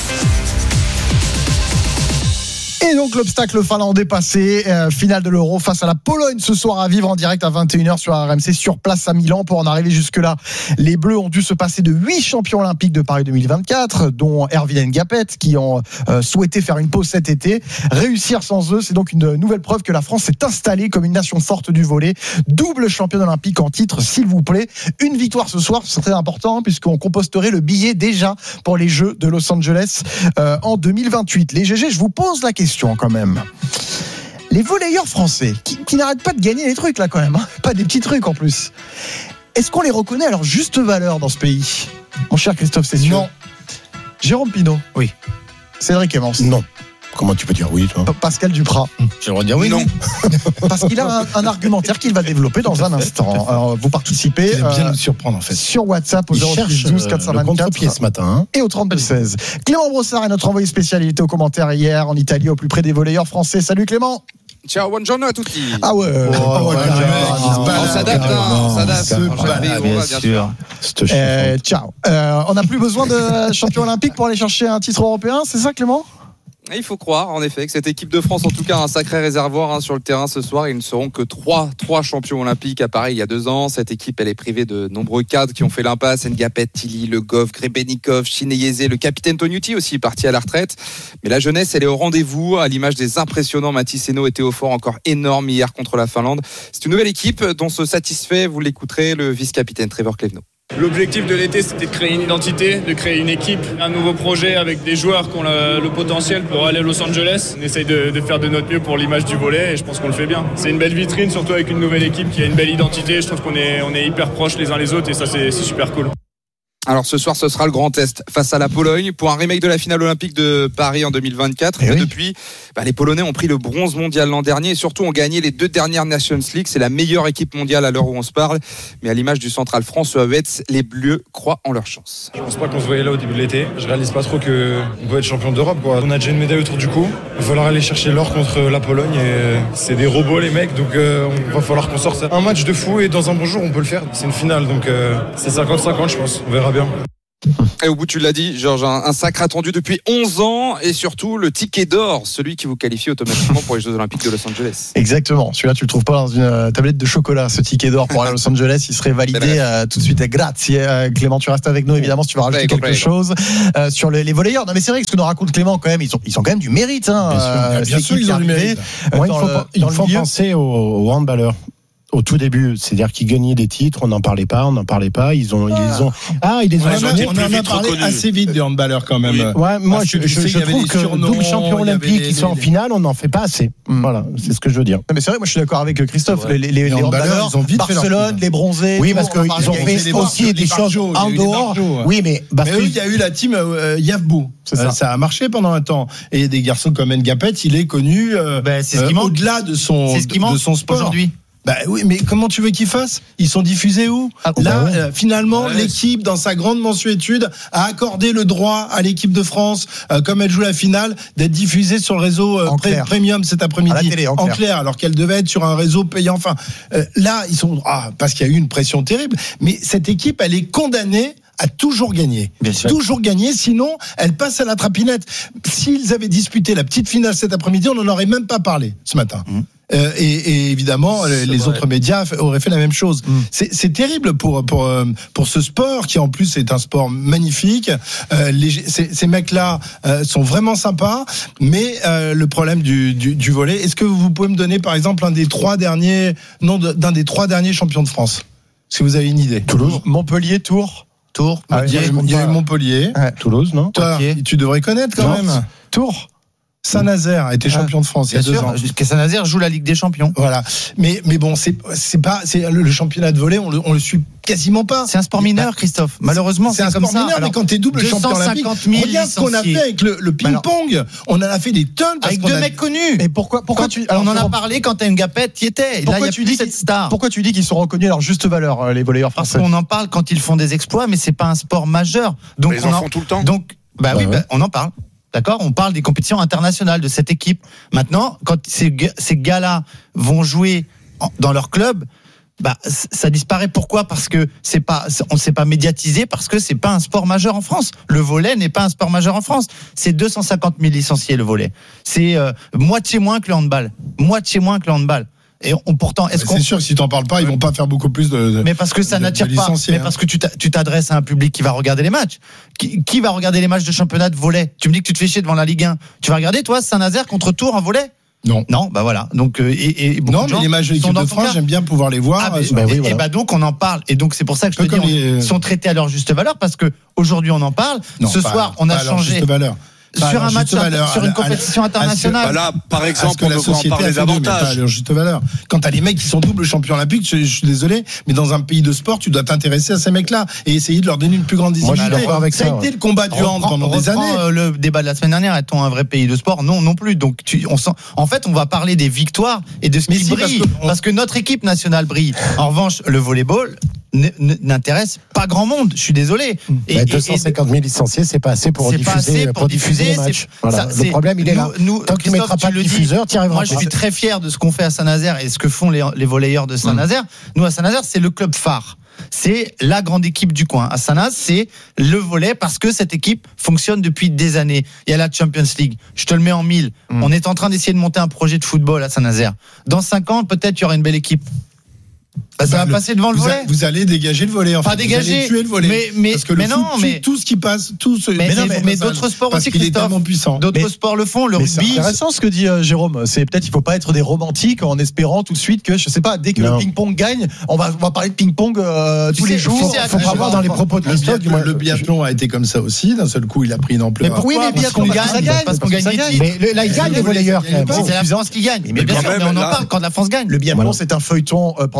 Et donc l'obstacle finlandais passé, euh, finale de l'Euro face à la Pologne ce soir à vivre en direct à vingt et une heures sur R M C sur place à Milan. Pour en arriver jusque-là, les Bleus ont dû se passer de huit champions olympiques de Paris deux mille vingt-quatre, dont Erwin Ngapet, qui ont euh, souhaité faire une pause cet été. Réussir sans eux, c'est donc une nouvelle preuve que la France s'est installée comme une nation forte du volley. Double championne olympique en titre, s'il vous plaît. Une victoire ce soir, c'est très important puisqu'on composterait le billet déjà pour les Jeux de Los Angeles euh, en deux mille vingt-huit. Les G G, je vous pose la question quand même. Les volleyeurs français qui, qui n'arrêtent pas de gagner les trucs là quand même, hein. Pas des petits trucs en plus. Est-ce qu'on les reconnaît à leur juste valeur dans ce pays, mon cher Christophe Cessieux? Non. Jérôme Pinault? Oui. Cédric Emmons? Non. Comment tu peux dire oui, toi? Pascal Duprat? J'ai le droit de dire oui. Non. Parce qu'il a un, un argumentaire qu'il va développer dans un instant. Alors, vous participez. Il aime bien euh, nous surprendre en fait. Sur WhatsApp au Il zéro six douze quatre cent vingt-quatre le contre-pied ce matin. Hein. Et au trente-deux seize. Clément Brossard est notre envoyé spécial. Il était aux commentaires hier en Italie, au plus près des volleyeurs français. Salut Clément. Ciao, buongiorno a tutti. Ah ouais. Oh, oh, ouais, ouais, ouais, ouais, ouais, on s'adapte, hein, on s'adapte. Se balade, bien sûr. Euh, ciao. Euh, on n'a plus besoin de champion olympique pour aller chercher un titre européen, c'est ça Clément? Il faut croire en effet que cette équipe de France, en tout cas un sacré réservoir hein, sur le terrain ce soir. Ils ne seront que trois, trois champions olympiques à Paris il y a deux ans. Cette équipe, elle est privée de nombreux cadres qui ont fait l'impasse. Ngapet, Tilly, Le Goff, Grebennikov, Chineyeze, le capitaine Tognuti aussi parti à la retraite. Mais la jeunesse, elle est au rendez-vous à l'image des impressionnants Mathis Hainaut et Théo Fort, encore énorme hier contre la Finlande. C'est une nouvelle équipe dont se satisfait, vous l'écouterez, le vice-capitaine Trevor Clevenot. L'objectif de l'été, c'était de créer une identité, de créer une équipe, un nouveau projet avec des joueurs qui ont le, le potentiel pour aller à Los Angeles. On essaye de, de faire de notre mieux pour l'image du volley et je pense qu'on le fait bien. C'est une belle vitrine, surtout avec une nouvelle équipe qui a une belle identité. Je trouve qu'on est, on est hyper proches les uns les autres et ça, c'est, c'est super cool. Alors ce soir, ce sera le grand test face à la Pologne pour un remake de la finale olympique de Paris en deux mille vingt-quatre. Et, et oui. depuis, bah, les Polonais ont pris le bronze mondial l'an dernier et surtout ont gagné les deux dernières Nations League. C'est la meilleure équipe mondiale à l'heure où on se parle. Mais à l'image du Central France à Metz, les Bleus croient en leur chance. Je pense pas qu'on se voyait là au début de l'été. Je réalise pas trop qu'on peut être champion d'Europe, quoi. On a déjà une médaille autour du cou. Il va falloir aller chercher l'or contre la Pologne. Et c'est des robots les mecs, donc euh, on va falloir qu'on sorte un match de fou et dans un bon jour on peut le faire. C'est une finale, donc euh, c'est cinquante cinquante je pense. On verra bien. Et au bout, tu l'as dit, Georges, un, un sacre attendu depuis onze ans et surtout le ticket d'or, celui qui vous qualifie automatiquement pour les Jeux Olympiques de Los Angeles. Exactement. Celui-là, tu le trouves pas dans une tablette de chocolat, ce ticket d'or pour aller à Los Angeles. Il serait validé euh, tout de suite. Grazie, euh, Clément. Tu restes avec nous, évidemment, si tu veux rajouter ouais, quelque complet. chose euh, sur les, les volleyeurs. Non, mais c'est vrai que ce que nous raconte Clément, quand même, ils ont, ils ont quand même du mérite. Hein, bien sûr, euh, bien sûr ils ont du mérite. Euh, Moi, il faut, le, il faut penser aux, aux handballeurs. Au tout début, c'est-à-dire qu'ils gagnaient des titres, on n'en parlait pas, on n'en parlait pas, ils ont, ah. ils ont, ah, ils les ont, on, a, on en a parlé reconnus. assez vite des handballeurs quand même. Oui. Ouais, moi, je, je, je, je trouve que surnoms, double champion olympique qui sont en finale, on n'en fait pas assez. Mm. Voilà, c'est ce que je veux dire. Non, mais c'est vrai, moi je suis d'accord avec Christophe. Les, les, les, les handballeurs, ils ont vite Barcelone, les bronzés. Oui, parce qu'ils ont fait aussi des choses en dehors. Oui, mais mais eux, il y a eu la team Yavbou. Ça a marché pendant un temps. Et des garçons comme Ngapet, il est connu au-delà de son sport aujourd'hui. Bah oui, mais comment tu veux qu'ils fassent ? Ils sont diffusés où ? ah, Là, bah ouais. euh, finalement, ouais. l'équipe, dans sa grande mensuétude, a accordé le droit à l'équipe de France, euh, comme elle joue la finale, d'être diffusée sur le réseau euh, pré- premium cet après-midi. À la télé, en, en clair. clair, alors qu'elle devait être sur un réseau payant. Enfin, euh, là, ils sont ah, parce qu'il y a eu une pression terrible. Mais cette équipe, elle est condamnée à toujours gagner. Toujours gagner, sinon elle passe à la trapinette. S'ils avaient disputé la petite finale cet après-midi, on n'en aurait même pas parlé ce matin. Mmh. Euh, et, et évidemment, c'est les vrai. autres médias auraient fait la même chose. Mmh. C'est, c'est terrible pour pour pour ce sport qui en plus est un sport magnifique. Euh, les, ces, ces mecs-là euh, sont vraiment sympas, mais euh, le problème du, du du volley. Est-ce que vous pouvez me donner par exemple un des trois derniers nom d'un des trois derniers champions de France, si vous avez une idée? Toulouse, Montpellier, Tours. Tours. Ah, il y a eu Montpellier. Ouais. Toulouse, non? Toi, okay. Tu devrais connaître quand non. même. Tours. Saint-Nazaire a été champion ah, de France il y a deux sûr, ans. Saint-Nazaire joue la Ligue des Champions. Voilà. Mais mais bon, c'est c'est pas c'est le, le championnat de volley, on le on le suit quasiment pas. C'est un sport mineur, Christophe. Malheureusement, c'est, c'est un comme sport ça. mineur. Alors, mais quand t'es double champion olympique, regarde ce qu'on a fait avec le, le ping-pong. Alors, on en a fait des tonnes parce avec deux a... mecs connus. Mais pourquoi pourquoi quand, tu alors, on en a parlé quand t'as une Ngapet, t'y étais. Là, il y a tu dis cette star. Pourquoi tu dis qu'ils sont reconnus à leur juste valeur, les volleyeurs français? Parce qu'on en parle quand ils font des exploits, mais c'est pas un sport majeur. Donc ils en font tout le temps. Donc bah oui, on en parle. D'accord, on parle des compétitions internationales de cette équipe. Maintenant, quand ces, ces gars-là vont jouer dans leur club, bah ça disparaît. Pourquoi ? Parce que c'est pas, on ne s'est pas médiatisé, parce que c'est pas un sport majeur en France. Le volley n'est pas un sport majeur en France. C'est deux cent cinquante mille licenciés le volley. C'est euh, moitié moins que le handball. Moitié moins que le handball. Et on pourtant, est-ce qu'on... C'est sûr que si t'en parles pas, ils vont pas faire beaucoup plus de. de mais parce que ça de, n'attire de pas. Mais parce que tu, tu t'adresses à un public qui va regarder les matchs. Qui, qui va regarder les matchs de championnat de volley ? Tu me dis que tu te fais chier devant la Ligue un. Tu vas regarder toi Saint-Nazaire contre Tours en volley ? Non. Non, bah voilà. Donc et, et non, mais les matchs de l'équipe de France, j'aime bien pouvoir les voir. Ah, mais, bah oui, et, voilà. et bah donc on en parle. Et donc c'est pour ça que je te dis, les... ils sont traités à leur juste valeur, parce que aujourd'hui on en parle. Non, Ce soir, alors, on a changé. Juste valeur. Sur pas un match, valeur, sur une compétition internationale. Que, là, par exemple, on devrait en parler davantage. Pas à juste valeur. Quand t'as les mecs qui sont double champions olympiques, je, je suis désolé, mais dans un pays de sport, tu dois t'intéresser à ces mecs-là et essayer de leur donner une plus grande visibilité. Moi, je suis d'accord avec ça. Ça a été ouais. le combat du hand pendant des années. Le débat de la semaine dernière, est-on un vrai pays de sport ? Non, non plus. Donc, tu, on sent, en fait, on va parler des victoires et de ce mais qui si, brille, parce que, on... parce que notre équipe nationale brille. En revanche, le volleyball n'intéresse pas grand monde. Je suis désolé. Et, bah, deux cent cinquante mille licenciés, c'est pas assez pour c'est diffuser, assez pour pour diffuser, diffuser les matchs. Voilà. Ça, le problème, il est là. Nous, Tant que tu mettras pas de diffuseur, tu y arriveras pas. Moi, je suis très fier de ce qu'on fait à Saint-Nazaire et ce que font les, les volleyeurs de Saint-Nazaire. Mmh. Nous, à Saint-Nazaire, c'est le club phare. C'est la grande équipe du coin. À Saint-Nazaire, c'est le volley parce que cette équipe fonctionne depuis des années. Il y a la Champions League. Je te le mets en mille. Mmh. On est en train d'essayer de monter un projet de football à Saint-Nazaire. Dans cinq ans, peut-être, il y aura une belle équipe. Bah, ça bah, va le, passer devant le volley. Vous allez dégager le volley. En pas fait. dégager. Vous allez tuer le volley. Mais, mais, parce que mais le non, foot mais tout ce qui passe, tout ce. Mais, mais, non, mais, mais d'autres sports aussi, Christophe. Puissant. D'autres mais, sports le font. Le rugby. C'est intéressant ce que dit euh, Jérôme. C'est peut-être il faut pas être des romantiques en espérant tout de suite que je sais pas dès que non. le ping-pong gagne, on va on va parler de ping-pong euh, tous sais, les jours. Il faut pas voir dans les propos de Christophe. Le biathlon a été comme ça aussi. D'un seul coup, il a pris une ampleur. Mais pourquoi le biathlon gagne ? Parce qu'on gagne des titres. Mais là, il gagne les volleyeurs. C'est la France qui gagne. Mais bien sûr, on en parle quand la France gagne. Le biathlon, c'est un feuilleton pendant plusieurs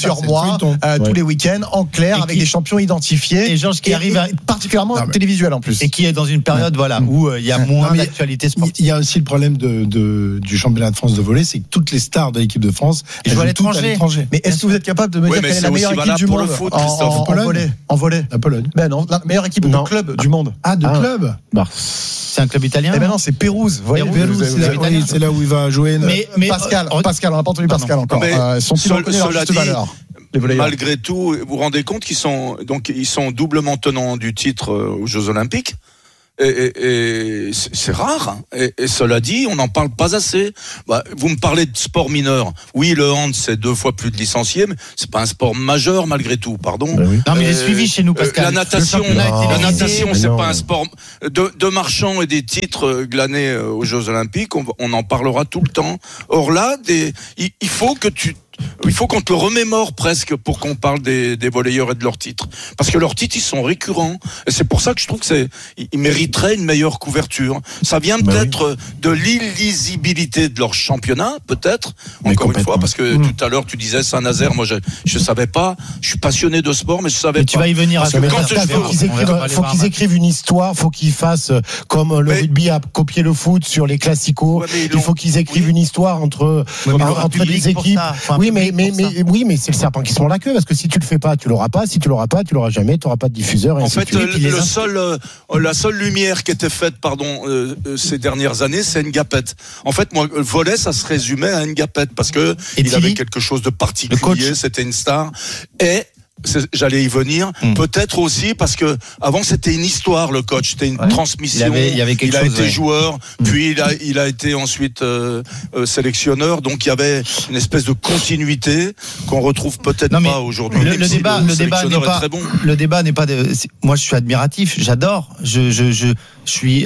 plusieurs mois, euh, tous les week-ends, en clair, avec des champions identifiés. Et Georges qui et, arrive et à... particulièrement Non, mais... télévisuel en plus. Et qui est dans une période ouais. voilà, où il euh, y a moins non, d'actualité sportive. Il y a aussi le problème de, de, du championnat de France de volley, c'est que toutes les stars de l'équipe de France elles jouent à l'étranger. Mais est-ce que vous êtes capable de me dire quelle est la meilleure équipe du monde en volley? En volley. La Pologne. Ben non, la meilleure équipe de club du monde. Ah, de club. C'est un club italien. Eh ben non, c'est Pérouse. Vous voyez, Pérouse, c'est, là, oui, c'est là où il va jouer. Mais, mais Pascal, euh, Pascal, on n'a pas entendu Pascal encore. Euh, sont-ils reconnus leur juste valeur? Malgré tout, vous vous rendez compte qu'ils sont donc ils sont doublement tenants du titre aux Jeux Olympiques. Et, et, et c'est rare. Hein. Et, et cela dit, on n'en parle pas assez. Bah, vous me parlez de sport mineur. Oui, le hand, c'est deux fois plus de licenciés, mais c'est pas un sport majeur malgré tout. Pardon. Ben oui. Non, mais il est suivi chez nous, Pascal. La natation, la natation, c'est pas un sport de, de marchands et des titres glanés aux Jeux Olympiques. On, on en parlera tout le temps. Or là, des, il, il faut que tu Il faut qu'on te le remémore presque pour qu'on parle des, des volleyeurs et de leurs titres. Parce que leurs titres, ils sont récurrents. Et c'est pour ça que je trouve que c'est, ils mériteraient une meilleure couverture. Ça vient bah peut-être oui. de l'illisibilité de leur championnat, peut-être. Mais encore une fois, parce que mmh. tout à l'heure, tu disais Saint-Nazaire, moi, je, je savais pas. Je suis passionné de sport, mais je savais mais pas. Tu vas y venir à ce moment. Faut qu'ils écrivent, faut qu'ils écrivent une histoire, faut qu'ils fassent comme le mais, rugby a copié le foot sur les classicos. Ouais, il faut qu'ils écrivent oui. une histoire entre, ouais, entre, entre les équipes. Oui, mais, mais, mais, oui, mais c'est le serpent qui se mord la queue, parce que si tu le fais pas, tu l'auras pas. Si tu l'auras pas, tu l'auras jamais. Tu n'auras pas de diffuseur. Et en fait, le, le seul, euh, la seule lumière qui était faite, pardon, euh, ces dernières années, c'est Ngapet. En fait, moi, le volley, ça se résumait à Ngapet parce que et il avait quelque chose de particulier. C'était une star. Et j'allais y venir. Mmh. Peut-être aussi parce que avant c'était une histoire, le coach, c'était une ouais. transmission. Il, avait, il, y avait quelque il a chose, été ouais. joueur, mmh. puis il a, il a été ensuite euh, euh, sélectionneur. Donc il y avait une espèce de continuité qu'on retrouve peut-être non, pas aujourd'hui. Le, le débat, le, le débat n'est pas. Très bon. Le débat n'est pas. De, moi, je suis admiratif. J'adore. Je, je, je, je suis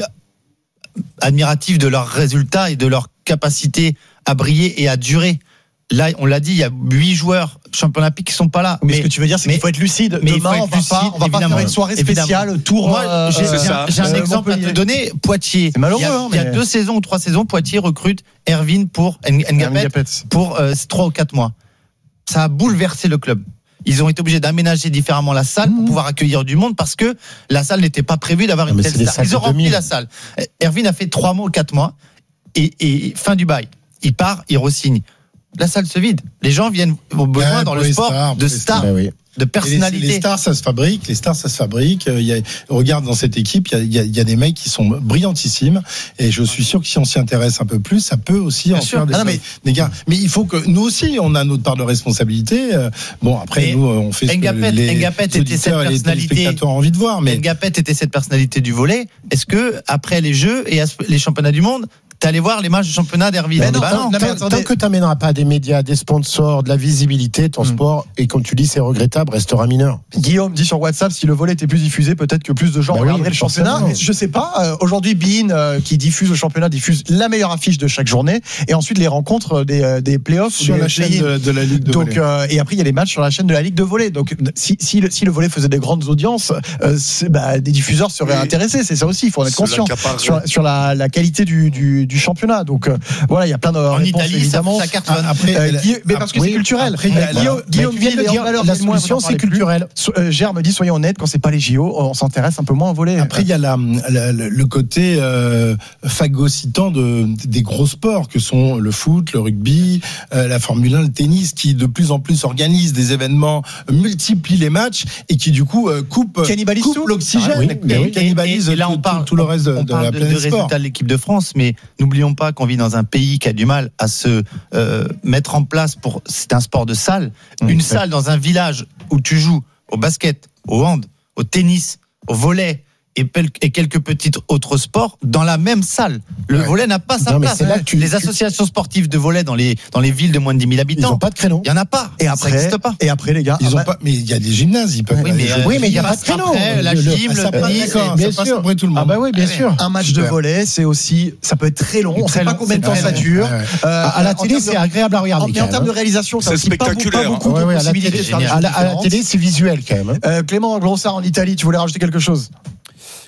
admiratif de leurs résultats et de leur capacité à briller et à durer. Là, on l'a dit, il y a huit joueurs champions olympiques qui sont pas là. Mais, mais ce que tu veux dire, c'est mais, qu'il faut être lucide. Mais Demain, on va lucide, pas, on va pas faire une soirée spéciale, évidemment. Tour. Moi, euh, j'ai, euh, j'ai un euh, exemple à te donner. Poitiers. C'est malheureux. Il y a, hein, il y a deux saisons ou trois saisons, Poitiers recrute Erwin pour Ngapet pour euh, trois ou quatre mois. Ça a bouleversé le club. Ils ont été obligés d'aménager différemment la salle mmh. pour pouvoir accueillir du monde parce que la salle n'était pas prévue d'avoir une telle salle. Ils ont rempli la salle. Erwin a fait trois mois ou quatre mois et, et fin du bail. Il part, il re-signe. La salle se vide. Les gens viennent ont besoin ouais, dans le sport stars, de stars, ben oui. de personnalité. Les, les stars, ça se fabrique. Les stars, ça se fabrique. Il y a, regarde dans cette équipe, il y, a, il, y a, il y a des mecs qui sont brillantissimes. Et je suis sûr que si on s'y intéresse un peu plus, ça peut aussi Bien en sûr. faire des, ah non, mais, des gars. Mais il faut que nous aussi, on a notre part de responsabilité. Bon, après, mais nous, on fait ce Ngapet, que les Ngapet était cette personnalité. ont envie de voir. Mais Ngapet était cette personnalité du volley. Est-ce que après les Jeux et les championnats du monde, t'allais voir les matchs du championnat d'Erwin. Ben non, bah non, non, tant, tant que t'amèneras pas des médias, des sponsors, de la visibilité, ton mmh. sport, et comme tu dis, c'est regrettable, restera mineur. Guillaume dit sur WhatsApp, si le volley était plus diffusé, peut-être que plus de gens bah regarderaient oui, le championnat. Je sais pas. Euh, aujourd'hui, Bein, euh, qui diffuse le championnat, diffuse la meilleure affiche de chaque journée, et ensuite les rencontres des, euh, des playoffs sur la chaîne de, de la Ligue de Donc, volley. Euh, et après, il y a les matchs sur la chaîne de la Ligue de volley. Donc, si, si, le, si le volley faisait des grandes audiences, euh, bah, des diffuseurs seraient oui. intéressés. C'est ça aussi. Il faut en être conscient sur, sur la, la qualité du, du, du championnat. Donc voilà, il y a plein de en réponses Italie, évidemment. Ça, ça cartonne. Après, euh, Guillaume, mais parce que oui, c'est culturel. Après, euh, Guillaume, Guillaume vient de dire la solution, c'est culturel. Euh, Gère me dit, soyons honnêtes, quand c'est pas les J O, on s'intéresse un peu moins au volley. Après, il y a la, la, le côté euh, phagocytant de des gros sports que sont le foot, le rugby, euh, la Formule un, le tennis, qui de plus en plus organisent des événements, multiplient les matchs et qui du coup euh, coupent, coupent l'oxygène, ah, oui, oui, cannibalise et, et là on tout, parle tout le reste de, on de parle la de, planète de sport. résultats de l'équipe de France, mais n'oublions pas qu'on vit dans un pays qui a du mal à se euh, mettre en place pour. C'est un sport de salle. Mmh, Une ouais. salle dans un village où tu joues au basket, au hand, au tennis, au volley et, et quelques petits autres sports dans la même salle. Le ouais. volley n'a pas sa non, place. Là, tu, les tu... associations sportives de volley dans les dans les villes de moins de dix mille habitants, ils n'ont pas de créneau. Il y en a pas. Et après, ça n'existe pas. Et après, les gars, ils après... ont pas. Mais il y a des gymnases, ils peuvent. Oui, mais euh, oui, mais il y a pas de créneau. Après, la gym, le tennis, bien sûr. Après tout le monde. Ah bah oui, bien sûr. Un match de volley, c'est aussi, ça peut être très long. On ne sait pas combien de temps ça dure. À la télé, c'est agréable à regarder. Mais en termes de réalisation, c'est spectaculaire. Beaucoup de possibilités de faire des choses différentes. À la télé, c'est visuel quand même. Clément Grossard en Italie, tu voulais rajouter quelque chose?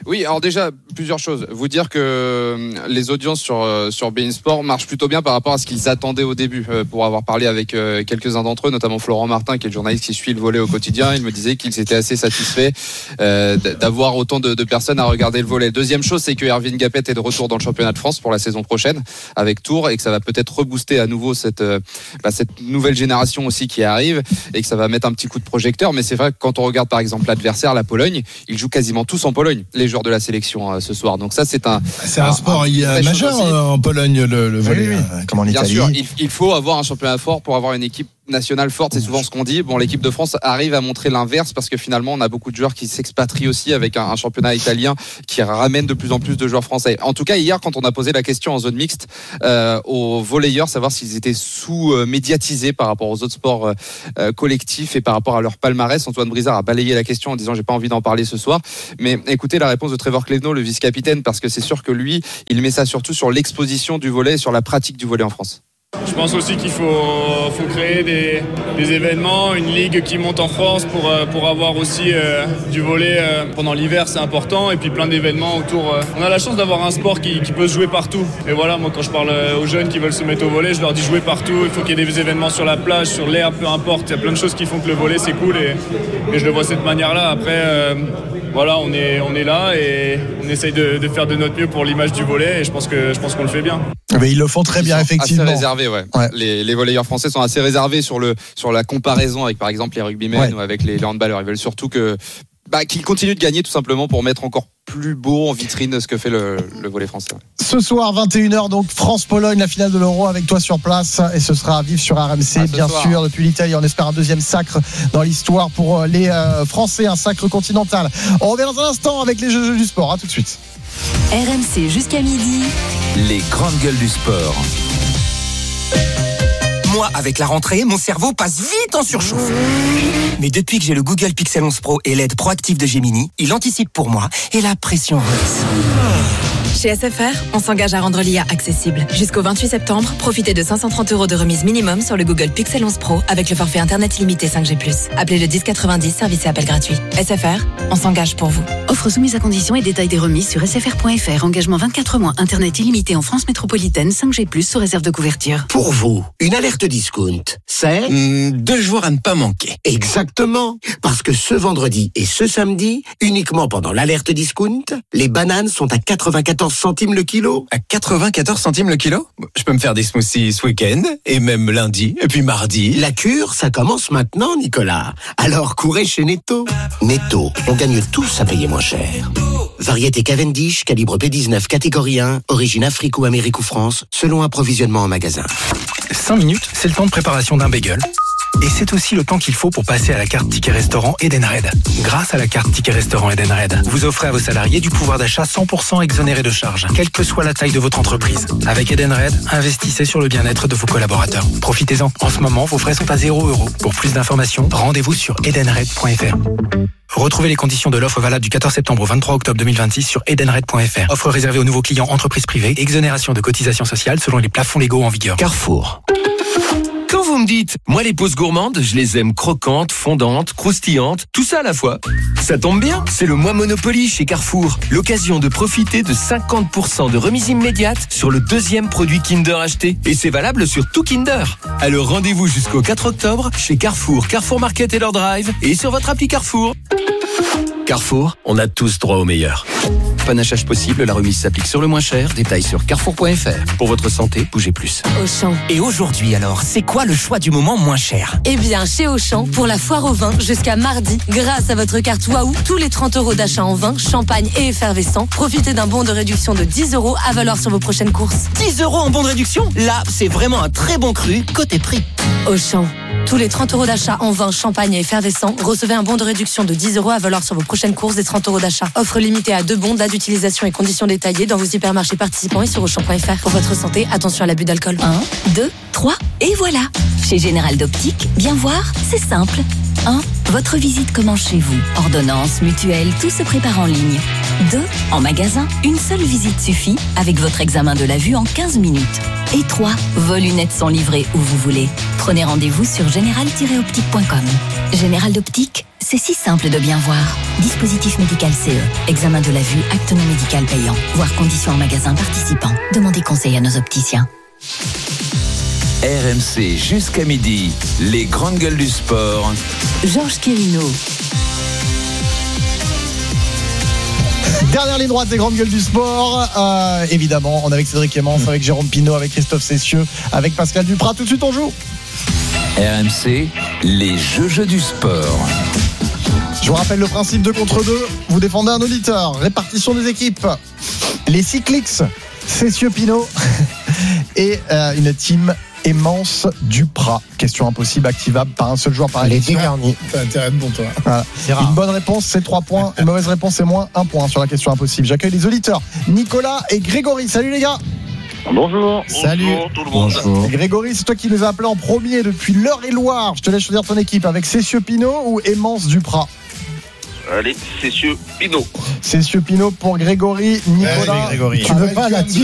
Oui, alors déjà, plusieurs choses. Vous dire que les audiences sur, sur beIN Sport marchent plutôt bien par rapport à ce qu'ils attendaient au début. Pour avoir parlé avec quelques-uns d'entre eux, notamment Florent Martin, qui est le journaliste qui suit le volley au quotidien, il me disait qu'ils étaient assez satisfaits euh, d'avoir autant de, de personnes à regarder le volley. Deuxième chose, c'est que Erwin Gapet est de retour dans le championnat de France pour la saison prochaine avec Tours et que ça va peut-être rebooster à nouveau cette, bah, cette nouvelle génération aussi qui arrive et que ça va mettre un petit coup de projecteur. Mais c'est vrai que quand on regarde par exemple l'adversaire, la Pologne, ils jouent quasiment tous en Pologne, les joueurs de la sélection euh, ce soir. Donc ça, c'est un c'est un, un sport un, un majeur aussi. En Pologne, le, le volley, oui, oui. comme en Bien Italie. sûr, il, il faut avoir un championnat fort pour avoir une équipe nationale forte, c'est souvent ce qu'on dit. Bon, l'équipe de France arrive à montrer l'inverse parce que finalement on a beaucoup de joueurs qui s'expatrient aussi avec un, un championnat italien qui ramène de plus en plus de joueurs français. En tout cas, hier, quand on a posé la question en zone mixte euh, aux volleyeurs, savoir s'ils étaient sous-médiatisés par rapport aux autres sports euh, collectifs et par rapport à leur palmarès, Antoine Brizard a balayé la question en disant j'ai pas envie d'en parler ce soir. Mais écoutez la réponse de Trevor Clevenot, le vice-capitaine, parce que c'est sûr que lui, il met ça surtout sur l'exposition du volley et sur la pratique du volley en France. Je pense aussi qu'il faut, faut créer des, des événements, une ligue qui monte en France pour, pour avoir aussi euh, du volley euh, pendant l'hiver, c'est important, et puis plein d'événements autour. Euh. On a la chance d'avoir un sport qui, qui peut se jouer partout. Et voilà, moi quand je parle aux jeunes qui veulent se mettre au volley, je leur dis jouer partout, il faut qu'il y ait des événements sur la plage, sur l'air, peu importe. Il y a plein de choses qui font que le volley c'est cool et, et je le vois de cette manière-là. Après, euh, voilà, on est, on est là et on essaye de, de faire de notre mieux pour l'image du volley et je pense, que, je pense qu'on le fait bien. Mais ils le font très ils bien, effectivement. Assez réservés, ouais. ouais. Les, les volleyeurs français sont assez réservés sur, le, sur la comparaison avec, par exemple, les rugbymen ouais. ou avec les, les handballeurs. Ils veulent surtout que, bah, qu'ils continuent de gagner, tout simplement, pour mettre encore plus beau en vitrine ce que fait le, le volley français. Ce soir, vingt et une heures, donc France-Pologne, la finale de l'Euro avec toi sur place. Et ce sera à vivre sur R M C, ah, bien soir. sûr, depuis l'Italie. On espère un deuxième sacre dans l'histoire pour les euh, Français, un sacre continental. On revient dans un instant avec les Jeux du sport. À tout de suite. R M C jusqu'à midi. Les grandes gueules du sport. Moi, avec la rentrée, mon cerveau passe vite en surchauffe. Mais depuis que j'ai le Google Pixel onze Pro et l'aide proactive de Gemini, il anticipe pour moi et la pression redescend. Chez S F R, on s'engage à rendre l'I A accessible. Jusqu'au vingt-huit septembre, profitez de cinq cent trente euros de remise minimum sur le Google Pixel onze Pro avec le forfait Internet illimité cinq G plus. Appelez le dix quatre-vingt-dix, service et appel gratuit. S F R, on s'engage pour vous. Offre soumise à conditions et détails des remises sur s f r point f r. Engagement vingt-quatre mois, Internet illimité en France métropolitaine, cinq G plus, sous réserve de couverture. Pour vous, une alerte discount, c'est mmh, deux jours à ne pas manquer. Exactement. Parce que ce vendredi et ce samedi, uniquement pendant l'alerte discount, les bananes sont à quatre-vingt-quatorze centimes le kilo. À quatre-vingt-quatorze centimes le kilo ? Je peux me faire des smoothies ce week-end, et même lundi, et puis mardi. La cure, ça commence maintenant, Nicolas. Alors courez chez Netto. Netto, on gagne tous à payer moins cher. Variété Cavendish, calibre P dix-neuf, catégorie un, origine Afrique ou Amérique ou France, selon approvisionnement en magasin. cinq minutes, c'est le temps de préparation d'un bagel. Et c'est aussi le temps qu'il faut pour passer à la carte Ticket Restaurant Edenred. Grâce à la carte Ticket Restaurant Edenred, vous offrez à vos salariés du pouvoir d'achat cent pour cent exonéré de charges, quelle que soit la taille de votre entreprise. Avec Edenred, investissez sur le bien-être de vos collaborateurs. Profitez-en. En ce moment, vos frais sont à zéro euro. Pour plus d'informations, rendez-vous sur edenred point f r. Retrouvez les conditions de l'offre valable du quatorze septembre au vingt-trois octobre deux mille vingt-six sur edenred point f r. Offre réservée aux nouveaux clients entreprises privées. Exonération de cotisations sociales selon les plafonds légaux en vigueur. Carrefour. Quand vous me dites, moi les pauses gourmandes, je les aime croquantes, fondantes, croustillantes, tout ça à la fois. Ça tombe bien, c'est le mois Monopoly chez Carrefour. L'occasion de profiter de cinquante pour cent de remise immédiate sur le deuxième produit Kinder acheté. Et c'est valable sur tout Kinder. Alors rendez-vous jusqu'au quatre octobre chez Carrefour, Carrefour Market et leur drive et sur votre appli Carrefour. Carrefour, on a tous droit au meilleur. Panachage possible, la remise s'applique sur le moins cher. Détails sur carrefour point f r. Pour votre santé, bougez plus. Auchan. Et aujourd'hui alors, c'est quoi le choix du moment moins cher ? Eh bien, chez Auchan, pour la foire au vin, jusqu'à mardi, grâce à votre carte Waouh, tous les trente euros d'achat en vin, champagne et effervescent, profitez d'un bon de réduction de dix euros à valoir sur vos prochaines courses. dix euros en bon de réduction ? Là, c'est vraiment un très bon cru côté prix. Auchan. Tous les trente euros d'achat en vin, champagne et effervescent, recevez un bon de réduction de dix euros à valoir sur vos prochaines courses des trente euros d'achat. Offre limitée à deux bons, date d'utilisation et conditions détaillées dans vos hypermarchés participants et sur auchan point f r. Pour votre santé, attention à l'abus d'alcool. un, deux, trois, et voilà. Chez Général d'Optique, bien voir, c'est simple. un. Votre visite commence chez vous. Ordonnance, mutuelle, tout se prépare en ligne. deux. En magasin, une seule visite suffit avec votre examen de la vue en quinze minutes. Et trois. Vos lunettes sont livrées où vous voulez. Prenez rendez-vous sur général tiret optique point com. Général d'Optique, c'est c'est si simple de bien voir. Dispositif médical C E. Examen de la vue, acte non médical payant. Voir conditions en magasin participant. Demandez conseil à nos opticiens. R M C jusqu'à midi, les grandes gueules du sport. Georges Quirino. Dernière ligne droite des grandes gueules du sport. Euh, évidemment, on est avec Cédric Clémence, avec Jérôme Pinault, avec Christophe Cessieux, avec Pascal Duprat. Tout de suite, on joue. R M C, les jeux jeux du sport. Je vous rappelle le principe deux contre deux. Vous défendez un auditeur. Répartition des équipes. Les Cyclix, Cessieux Pinault et euh, une team Aimance Duprat. Question impossible, activable par un seul joueur par Les émission. dégarnis. T'as intérêt de bon toi. Voilà. Une bonne réponse, c'est trois points. Une mauvaise réponse, c'est moins un point sur la question impossible. J'accueille les auditeurs Nicolas et Grégory. Salut les gars. Bonjour. Salut. Bonjour tout le monde. Bonjour. Grégory, c'est toi qui nous as appelé en premier depuis l'Eure-et-Loire. Je te laisse choisir ton équipe avec Cessieux Pinault ou Aimance Duprat. Allez, Cessieux Pinault. Cessieux Pinault pour Grégory. Nicolas, Allez, Grégory. Tu veux pas la team